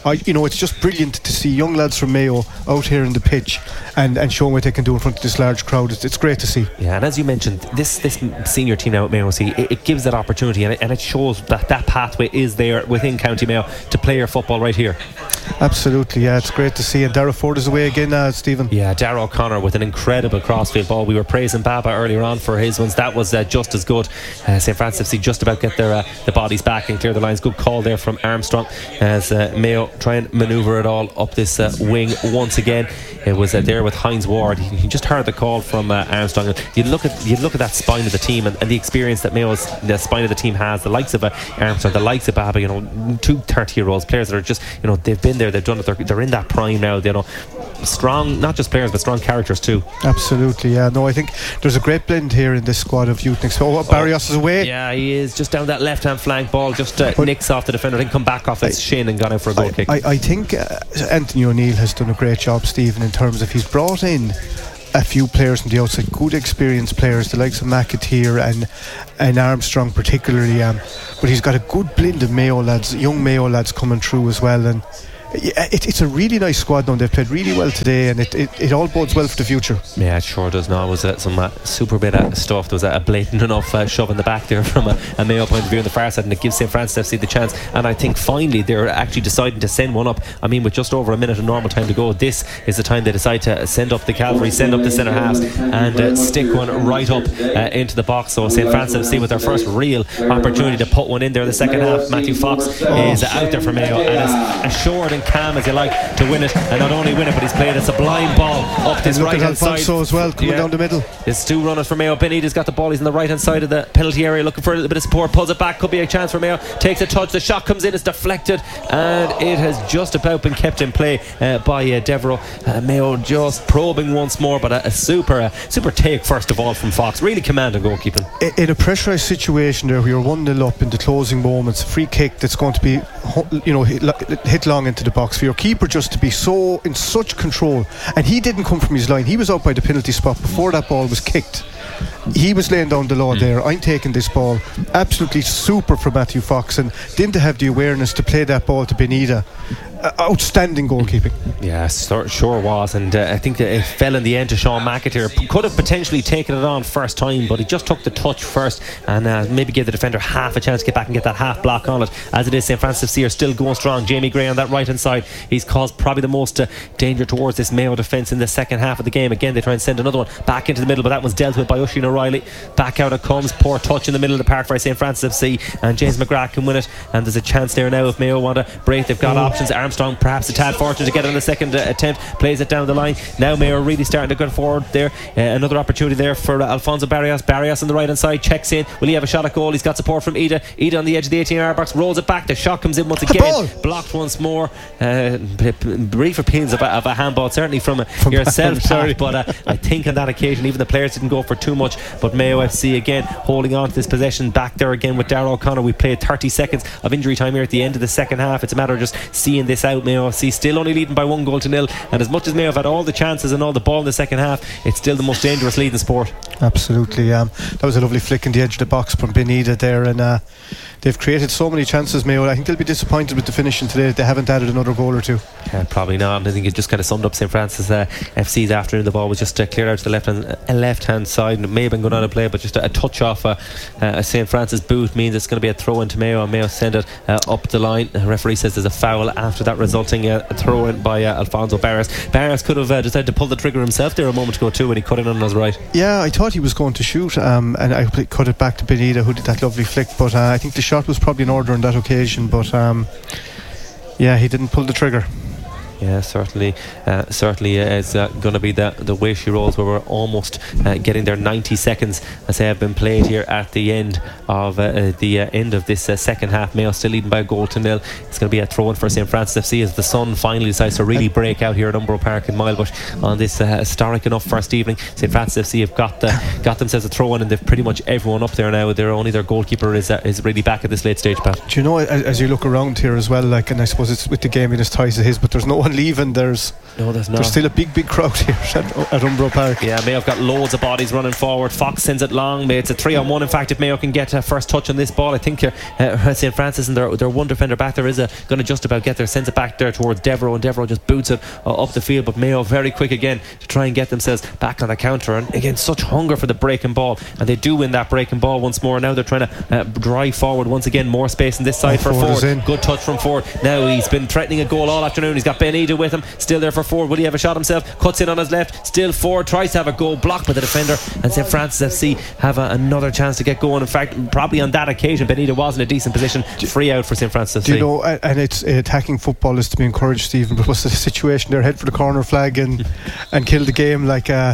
I, you know, it's just brilliant to see young lads from Mayo out here in the pitch and, and showing what they can do in front of this large crowd. It's, it's great to see. Yeah, and as you mentioned, this this senior team now at Mayo, see, it, it gives that opportunity, and it, and it shows that that pathway is there within County Mayo to play your football right here. Absolutely, yeah, it's great to see. And Darragh Ford is away again now, uh, Stephen. Yeah, Darragh O'Connor with an incredible crossfield ball. We were praising Baba earlier on for his ones. That was uh, just as good. uh, Saint Francis F C just about get their uh, the bodies back and clear the lines. Good call there from Armstrong as uh, Mayo try and manoeuvre it all up this uh, wing once again. It was uh, there with Hines Ward. He, he just heard the call from uh, Armstrong, and you look at you look at that spine of the team and, and the experience that Mayo's the spine of the team has. The likes of uh, Armstrong, the likes of Baba, you know, two thirty year olds players that are just, you know, they've been there, they've done it, they're, they're in that prime now, you know, strong, not just players but strong characters too. Absolutely, yeah. No, I think there's a great blend here in this squad of youth. Next, oh, Barrios is away. Yeah, he is just down that left hand flank ball, just uh, nicks off the defender, then come back off his I, shin and gone out for a goal I, kick. I, I think uh, Anthony O'Neill has done a great job, Stephen, in terms of he's brought in a few players from the outside, good experienced players, the likes of McAteer and and Armstrong particularly, um, but he's got a good blend of Mayo lads, young Mayo lads coming through as well, and yeah, it, it's a really nice squad now. They've played really well today, and it, it, it all bodes well for the future. Yeah, it sure does. Now, it was uh, some uh, super bit of stuff. There was a blatant enough uh, shove in the back there from a, a Mayo point of view on the far side, and it gives Saint Francis F C the chance. And I think finally they're actually deciding to send one up. I mean, with just over a minute of normal time to go, this is the time they decide to send up the cavalry, send up the centre halves, and uh, stick one right up uh, into the box. So Saint Francis F C with their first real opportunity to put one in there in the second half. Matthew Fox is out there for Mayo and is assured and calm as you like to win it, and not only win it, but he's played a sublime ball up this right hand side. Alfonso as well coming yeah. down the middle. There's two runners for Mayo. Benitez got the ball, he's on the right hand side of the penalty area looking for a little bit of support, pulls it back, could be a chance for Mayo, takes a touch, the shot comes in, it's deflected, and it has just about been kept in play uh, by uh, Devereux. uh, Mayo just probing once more, but a, a super uh, super take first of all from Fox, really commanding goalkeeping. In a pressurised situation there, we are one nil up in the closing moments, a free kick that's going to be, you know, hit long into the box for your keeper just to be so in such control, and he didn't come from his line, he was out by the penalty spot before that ball was kicked. He was laying down the law mm. there. I'm taking this ball. Absolutely super for Matthew Fox, and didn't have the awareness to play that ball to Benita. Uh, outstanding goalkeeping. Yeah, sure, sure was, and uh, I think that it fell in the end to Sean McAteer. Could have potentially taken it on first time, but he just took the touch first and uh, maybe gave the defender half a chance to get back and get that half block on it. As it is, Saint Francis F C are still going strong. Jamie Gray on that right hand side, he's caused probably the most uh, danger towards this Mayo defence in the second half of the game. Again, they try and send another one back into the middle, but that one's dealt with by Oisin O'Reilly. Back out it comes, poor touch in the middle of the park for Saint Francis F C, and James McGrath can win it, and there's a chance there now if Mayo want to break. They've got oh. options. Armstrong perhaps a tad fortunate to get it on the second uh, attempt, plays it down the line. Now Mayo really starting to go forward there. Uh, another opportunity there for uh, Alfonso Barrios. Barrios on the right hand side, checks in. Will he have a shot at goal? He's got support from Ida. Ida on the edge of the eighteen yard box, rolls it back. The shot comes in once again, blocked once more. Uh, brief opinions of a, of a handball, certainly from, uh, from yourself, sorry. But uh, I think on that occasion even the players didn't go for too much, but Mayo F C again holding on to this possession back there again with Darragh O'Connor. We played thirty seconds of injury time here at the end of the second half. It's a matter of just seeing this out. Mayo F C still only leading by one goal to nil, and as much as Mayo have had all the chances and all the ball in the second half, it's still the most dangerous lead in sport. Absolutely. Um, that was a lovely flick in the edge of the box from Benita there, and uh, they've created so many chances, Mayo. I think they'll be disappointed with the finishing today. They haven't added another goal or two. Yeah, probably not. I think it just kind of summed up Saint Francis uh, F C's afternoon. The ball was just uh, cleared out to the left hand, uh, left hand side, and it may have been going on to play, but just a, a touch off uh, uh, a Saint Francis boot means it's going to be a throw into Mayo, and Mayo send it uh, up the line. The referee says there's a foul after that, resulting uh, a throw in by uh, Alfonso Barrios. Barrios could have uh, decided to pull the trigger himself there a moment ago too when he cut in on his right. Yeah, I thought he was going to shoot, um, and I cut it back to Benita, who did that lovely flick, but uh, I think the shot was probably in order on that occasion, but um, yeah, he didn't pull the trigger. Yeah, certainly uh, certainly uh, is uh, going to be the, the way she rolls, where we're almost uh, getting there. ninety seconds as they have been played here at the end of uh, the uh, end of this uh, second half. Mayo still leading by a goal to nil. It's going to be a throw in for Saint Francis F C as the sun finally decides to really break out here at Umbro Park in Milebush on this uh, historic enough first evening. Saint Francis F C have got the, got themselves a throw in, and they've pretty much everyone up there now. They're only their goalkeeper is uh, is really back at this late stage, Pat. Do you know, as, as you look around here as well, like, and I suppose it's with the game in his ties of his, but there's no one even leaving, there's No, there's not. There's still a big, big crowd here at, at Umbro Park. Yeah, Mayo have got loads of bodies running forward. Fox sends it long. It's a three on one. In fact, if Mayo can get a first touch on this ball, I think uh, Saint Francis and their, their one defender back there is going to just about get there. Sends it back there towards Devereux, and Devereux just boots it uh, up the field. But Mayo very quick again to try and get themselves back on the counter. And again, such hunger for the breaking ball. And they do win that breaking ball once more. Now they're trying to uh, drive forward once again. More space on this side oh, for Ford. Good touch from Ford. Now he's been threatening a goal all afternoon. He's got Ben Ida with him. Still there for Ford. Will he have a shot himself? Cuts in on his left. Still Ford tries to have a goal blocked by the defender, and Saint Francis F C have a, another chance to get going. In fact, probably on that occasion Benita was in a decent position. Free out for Saint Francis F C. Do you know, and it's uh, attacking football is to be encouraged, Stephen, but what's the situation there? Head for the corner flag and and kill the game. Like uh,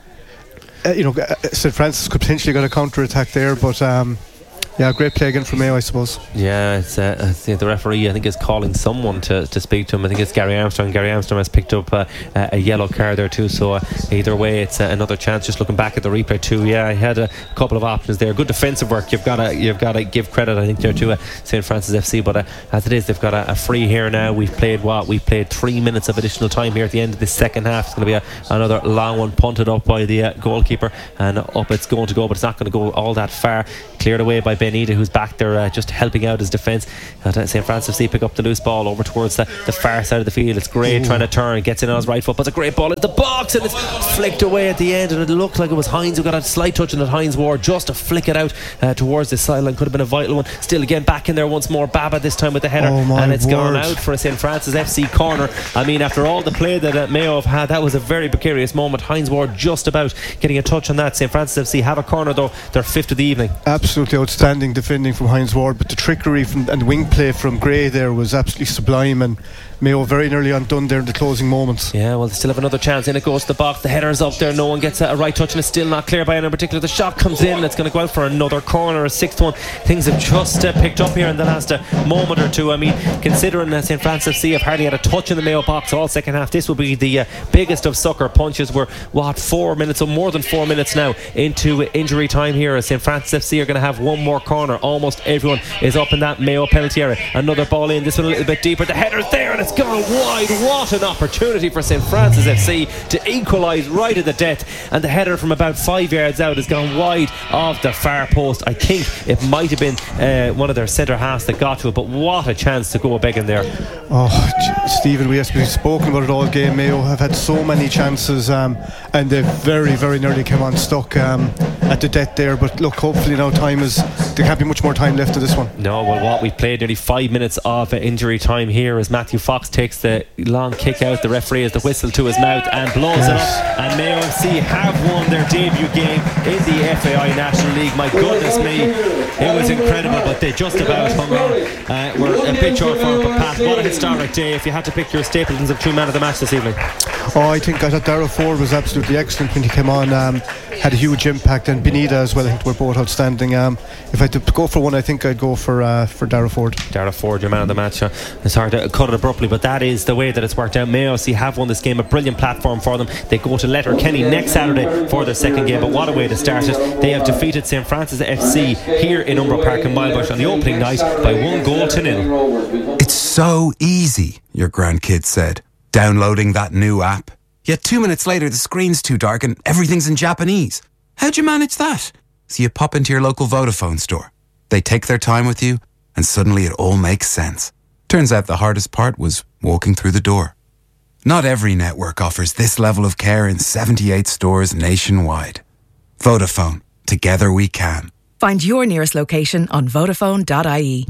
uh, you know, uh, Saint Francis could potentially get a counter attack there, but um yeah, great play again from Mayo, I suppose. Yeah, it's uh, I think the referee I think is calling someone to, to speak to him. I think it's Gary Armstrong. Gary Armstrong has picked up uh, a yellow card there too, so uh, either way it's uh, another chance. Just looking back at the replay too, yeah, he had a couple of options there. Good defensive work. You've got to you've got to give credit, I think, there to uh, Saint Francis F C. But uh, as it is, they've got a, a free here now. We've played what we've played three minutes of additional time here at the end of the second half. It's going to be a, another long one punted up by the uh, goalkeeper, and up it's going to go, but it's not going to go all that far. Cleared away by Ben Ida, who's back there uh, just helping out his defence. uh, Saint Francis F C pick up the loose ball over towards the, the far side of the field. It's great. Ooh. Trying to turn, gets in on his right foot, puts a great ball into the box, and it's flicked away at the end, and it looked like it was Hines who got a slight touch on it. Hines Ward just to flick it out uh, towards the sideline. Could have been a vital one. Still again back in there once more. Baba this time with the header, oh and it's word. gone out for a Saint Francis F C corner. I mean, after all the play that uh, Mayo have had, that was a very precarious moment. Hines Ward just about getting a touch on that. Saint Francis F C have a corner though. They're fifth of the evening. Absolutely outstanding defending from Hines Ward, but the trickery from and wing play from Gray there was absolutely sublime, and Mayo very nearly undone there in the closing moments. Yeah, well, they still have another chance. In it goes to the box. The header's up there. No one gets a, a right touch, and it's still not clear by anyone in particular. The shot comes in. It's going to go out for another corner, a sixth one. Things have just uh, picked up here in the last uh, moment or two. I mean, considering uh, Saint Francis F C have hardly had a touch in the Mayo box all second half, this will be the uh, biggest of sucker punches. We're what four minutes or more than four minutes now into uh, injury time here. Saint Francis F C are going to have one more corner. Almost everyone is up in that Mayo penalty area. Another ball in. This one a little bit deeper. The header's there, and it's gone wide. What an opportunity for Saint Francis F C to equalise right at the death, and the header from about five yards out has gone wide of the far post. I think it might have been uh, one of their centre halves that got to it, but what a chance to go begging there. Oh, Stephen, we have spoken about it all game. Mayo have had so many chances, um, and they very very nearly came unstuck um, at the death there, but look, hopefully now time is there can't be much more time left of this one. No, well, what we've played nearly five minutes of uh, injury time here as Matthew Fox takes the long kick out. The referee has the whistle to his mouth and blows yes. it up, and Mayo F C have won their debut game in the F A I National League. My goodness me, it was incredible, but they just about hung on. Uh, we're a bit short for it, but Pat, what a historic day. If you had to pick your Stapletons of two man of the match this evening. Oh, I think I thought Darragh Ford was absolutely excellent when he came on. Um, had a huge impact, and Benita as well. I think we're both outstanding. Um, if I had to go for one, I think I'd go for uh, for Darragh Ford. Darragh Ford, your man of the match. Uh, it's hard to cut it abruptly, but that is the way that it's worked out. Mayo F C have won this game, a brilliant platform for them. They go to Letterkenny next Saturday for their second game, but what a way to start it. They have defeated Saint Francis F C here in Umbro Park in Milebush on the opening night by one goal to nil. It's so easy, your grandkid said, downloading that new app. Yet two minutes later the screen's too dark and everything's in Japanese. How'd you manage that? So you pop into your local Vodafone store. They take their time with you, and suddenly it all makes sense. Turns out the hardest part was walking through the door. Not every network offers this level of care in seventy-eight stores nationwide. Vodafone. Together we can. Find your nearest location on Vodafone dot I E.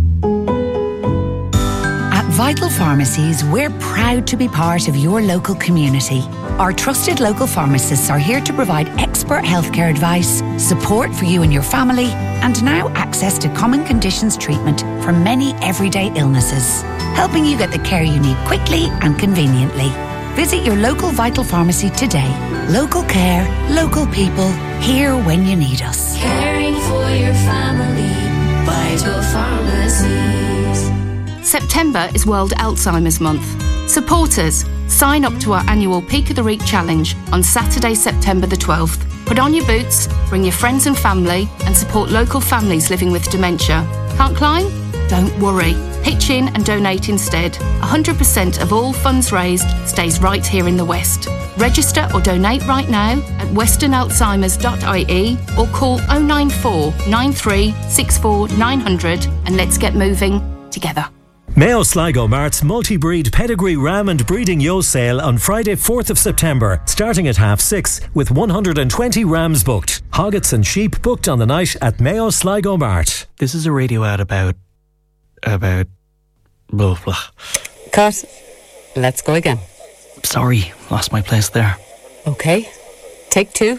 At Vital Pharmacies, we're proud to be part of your local community. Our trusted local pharmacists are here to provide expert healthcare advice, support for you and your family, and now access to common conditions treatment for many everyday illnesses, helping you get the care you need quickly and conveniently. Visit your local Vital Pharmacy today. Local care, local people, here when you need us. Caring for your family, Vital Pharmacies. September is World Alzheimer's Month. Support us. Sign up to our annual Peak of the Week Challenge on Saturday, September the twelfth. Put on your boots, bring your friends and family, and support local families living with dementia. Can't climb? Don't worry. Pitch in and donate instead. one hundred percent of all funds raised stays right here in the West. Register or donate right now at western alzheimers dot I E or call oh nine four, nine three, six four, nine hundred and let's get moving together. Mayo Sligo Mart's multi-breed pedigree ram and breeding yo sale on Friday fourth of September, starting at half six, with one hundred twenty rams booked. Hoggets and sheep booked on the night at Mayo Sligo Mart. This is a radio ad about... about... blah blah. Cut. Let's go again. Sorry, lost my place there. Okay. Take two.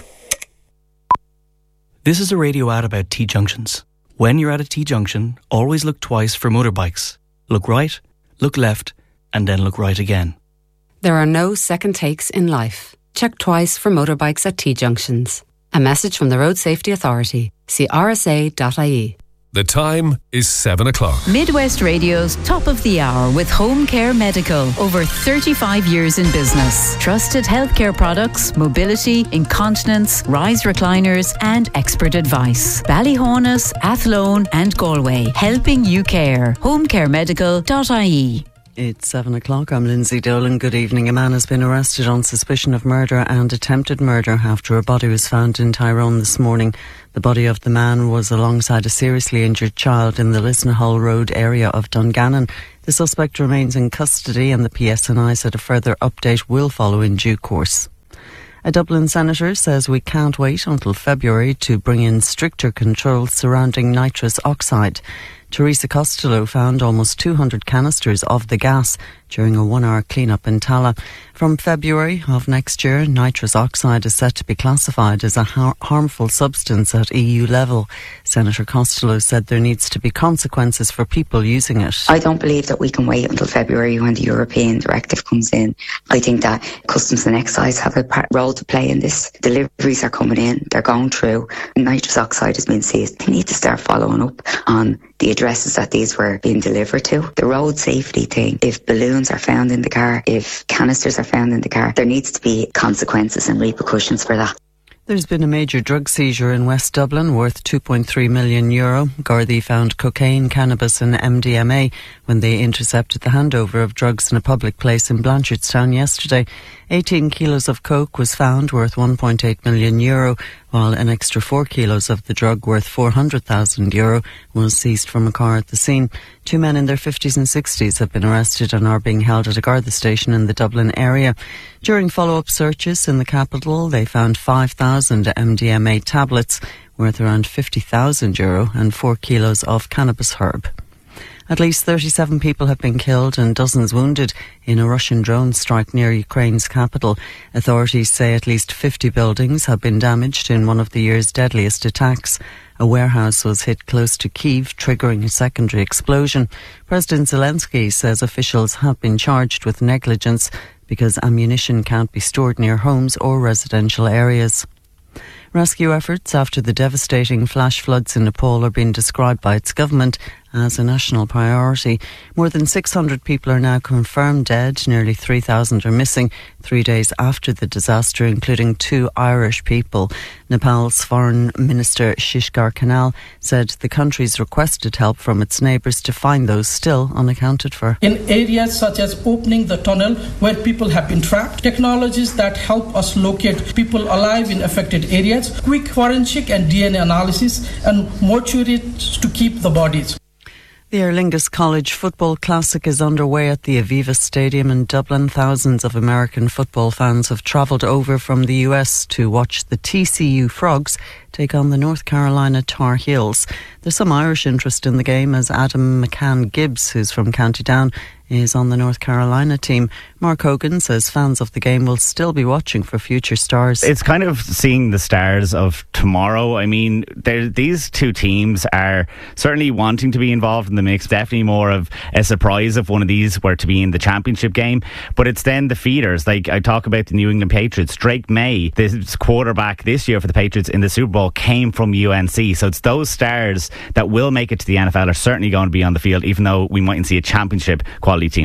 This is a radio ad about T-junctions. When you're at a T-junction, always look twice for motorbikes. Look right, look left, and then look right again. There are no second takes in life. Check twice for motorbikes at T-junctions. A message from the Road Safety Authority. See r s a dot I E. The time is seven o'clock. Midwest Radio's Top of the Hour with Home Care Medical. Over thirty-five years in business. Trusted healthcare products, mobility, incontinence, rise recliners and expert advice. Ballyhonus, Athlone and Galway. Helping you care. home care medical dot I E. It's seven o'clock. I'm Lindsay Dolan. Good evening. A man has been arrested on suspicion of murder and attempted murder after a body was found in Tyrone this morning. The body of the man was alongside a seriously injured child in the Lisnahull Road area of Dungannon. The suspect remains in custody and the P S N I said a further update will follow in due course. A Dublin senator says we can't wait until February to bring in stricter controls surrounding nitrous oxide. Teresa Costello found almost two hundred canisters of the gas during a one-hour clean-up in Tallaght. From February of next year, nitrous oxide is set to be classified as a har- harmful substance at E U level. Senator Costello said there needs to be consequences for people using it. I don't believe that we can wait until February when the European directive comes in. I think that Customs and Excise have a part- role to play in this. Deliveries are coming in, they're going through, nitrous oxide has been seized. They need to start following up on the addresses that these were being delivered to. The road safety thing, if balloons are found in the car, if canisters are found in the car, there needs to be consequences and repercussions for that. There's been a major drug seizure in West Dublin worth two point three million euro. Gardaí found cocaine, cannabis and M D M A when they intercepted the handover of drugs in a public place in Blanchardstown yesterday. eighteen kilos of coke was found worth one point eight million euro, while an extra four kilos of the drug worth four hundred thousand euro was seized from a car at the scene. Two men in their fifties and sixties have been arrested and are being held at a Garda station in the Dublin area. During follow-up searches in the capital, they found five thousand M D M A tablets worth around fifty thousand euro and four kilos of cannabis herb. At least thirty-seven people have been killed and dozens wounded in a Russian drone strike near Ukraine's capital. Authorities say at least fifty buildings have been damaged in one of the year's deadliest attacks. A warehouse was hit close to Kyiv, triggering a secondary explosion. President Zelensky says officials have been charged with negligence because ammunition can't be stored near homes or residential areas. Rescue efforts after the devastating flash floods in Nepal are being described by its government as a national priority. More than six hundred people are now confirmed dead. Nearly three thousand are missing three days after the disaster, including two Irish people. Nepal's Foreign Minister Shishkar Kanal said the country's requested help from its neighbours to find those still unaccounted for. In areas such as opening the tunnel where people have been trapped, technologies that help us locate people alive in affected areas, quick forensic and D N A analysis, and mortuaries to keep the bodies. The Aer Lingus College Football Classic is underway at the Aviva Stadium in Dublin. Thousands of American football fans have travelled over from the U S to watch the T C U Frogs take on the North Carolina Tar Heels. There's some Irish interest in the game as Adam McCann Gibbs, who's from County Down, is on the North Carolina team. Mark Hogan says fans of the game will still be watching for future stars. It's kind of seeing the stars of tomorrow. I mean, these two teams are certainly wanting to be involved in the mix. Definitely more of a surprise if one of these were to be in the championship game. But it's then the feeders. Like I talk about the New England Patriots. Drake May, this quarterback this year for the Patriots in the Super Bowl, came from U N C. So it's those stars that will make it to the N F L are certainly going to be on the field, even though we mightn't see a championship quality team today.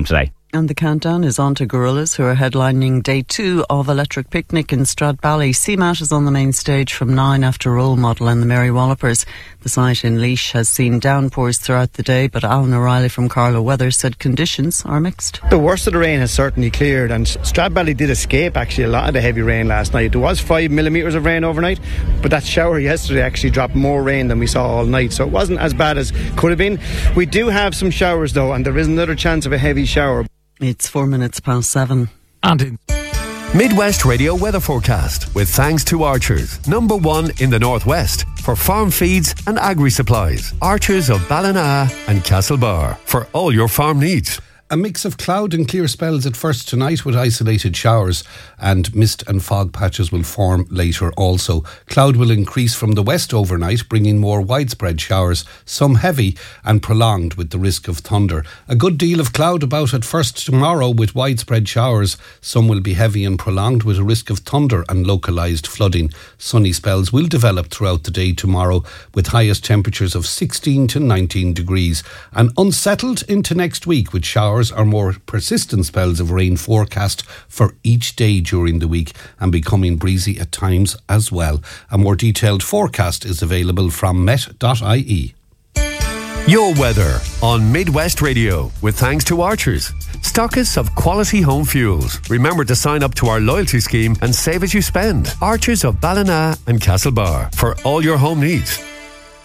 And the countdown is on to Gorillas, who are headlining day two of Electric Picnic in Stradbally. C MAT is on the main stage from nine after Role Model and the Mary Wallopers. The site in Laois has seen downpours throughout the day, but Alan O'Reilly from Carlow Weather said conditions are mixed. The worst of the rain has certainly cleared, and Stradbally did escape actually a lot of the heavy rain last night. There was five millimetres of rain overnight, but that shower yesterday actually dropped more rain than we saw all night, so it wasn't as bad as could have been. We do have some showers though, and there is another chance of a heavy shower. It's four minutes past seven. And in Midwest Radio weather forecast with thanks to Archers, number one in the Northwest for farm feeds and agri-supplies. Archers of Ballina and Castlebar for all your farm needs. A mix of cloud and clear spells at first tonight with isolated showers, and mist and fog patches will form later also. Cloud will increase from the west overnight, bringing more widespread showers, some heavy and prolonged with the risk of thunder. A good deal of cloud about at first tomorrow with widespread showers. Some will be heavy and prolonged with a risk of thunder and localised flooding. Sunny spells will develop throughout the day tomorrow with highest temperatures of sixteen to nineteen degrees. And unsettled into next week with showers or more persistent spells of rain forecast for each day during the week, and becoming breezy at times as well. A more detailed forecast is available from met dot I E. Your weather on Midwest Radio with thanks to Archers, stockists of quality home fuels. Remember to sign up to our loyalty scheme and save as you spend. Archers of Ballina and Castlebar for all your home needs.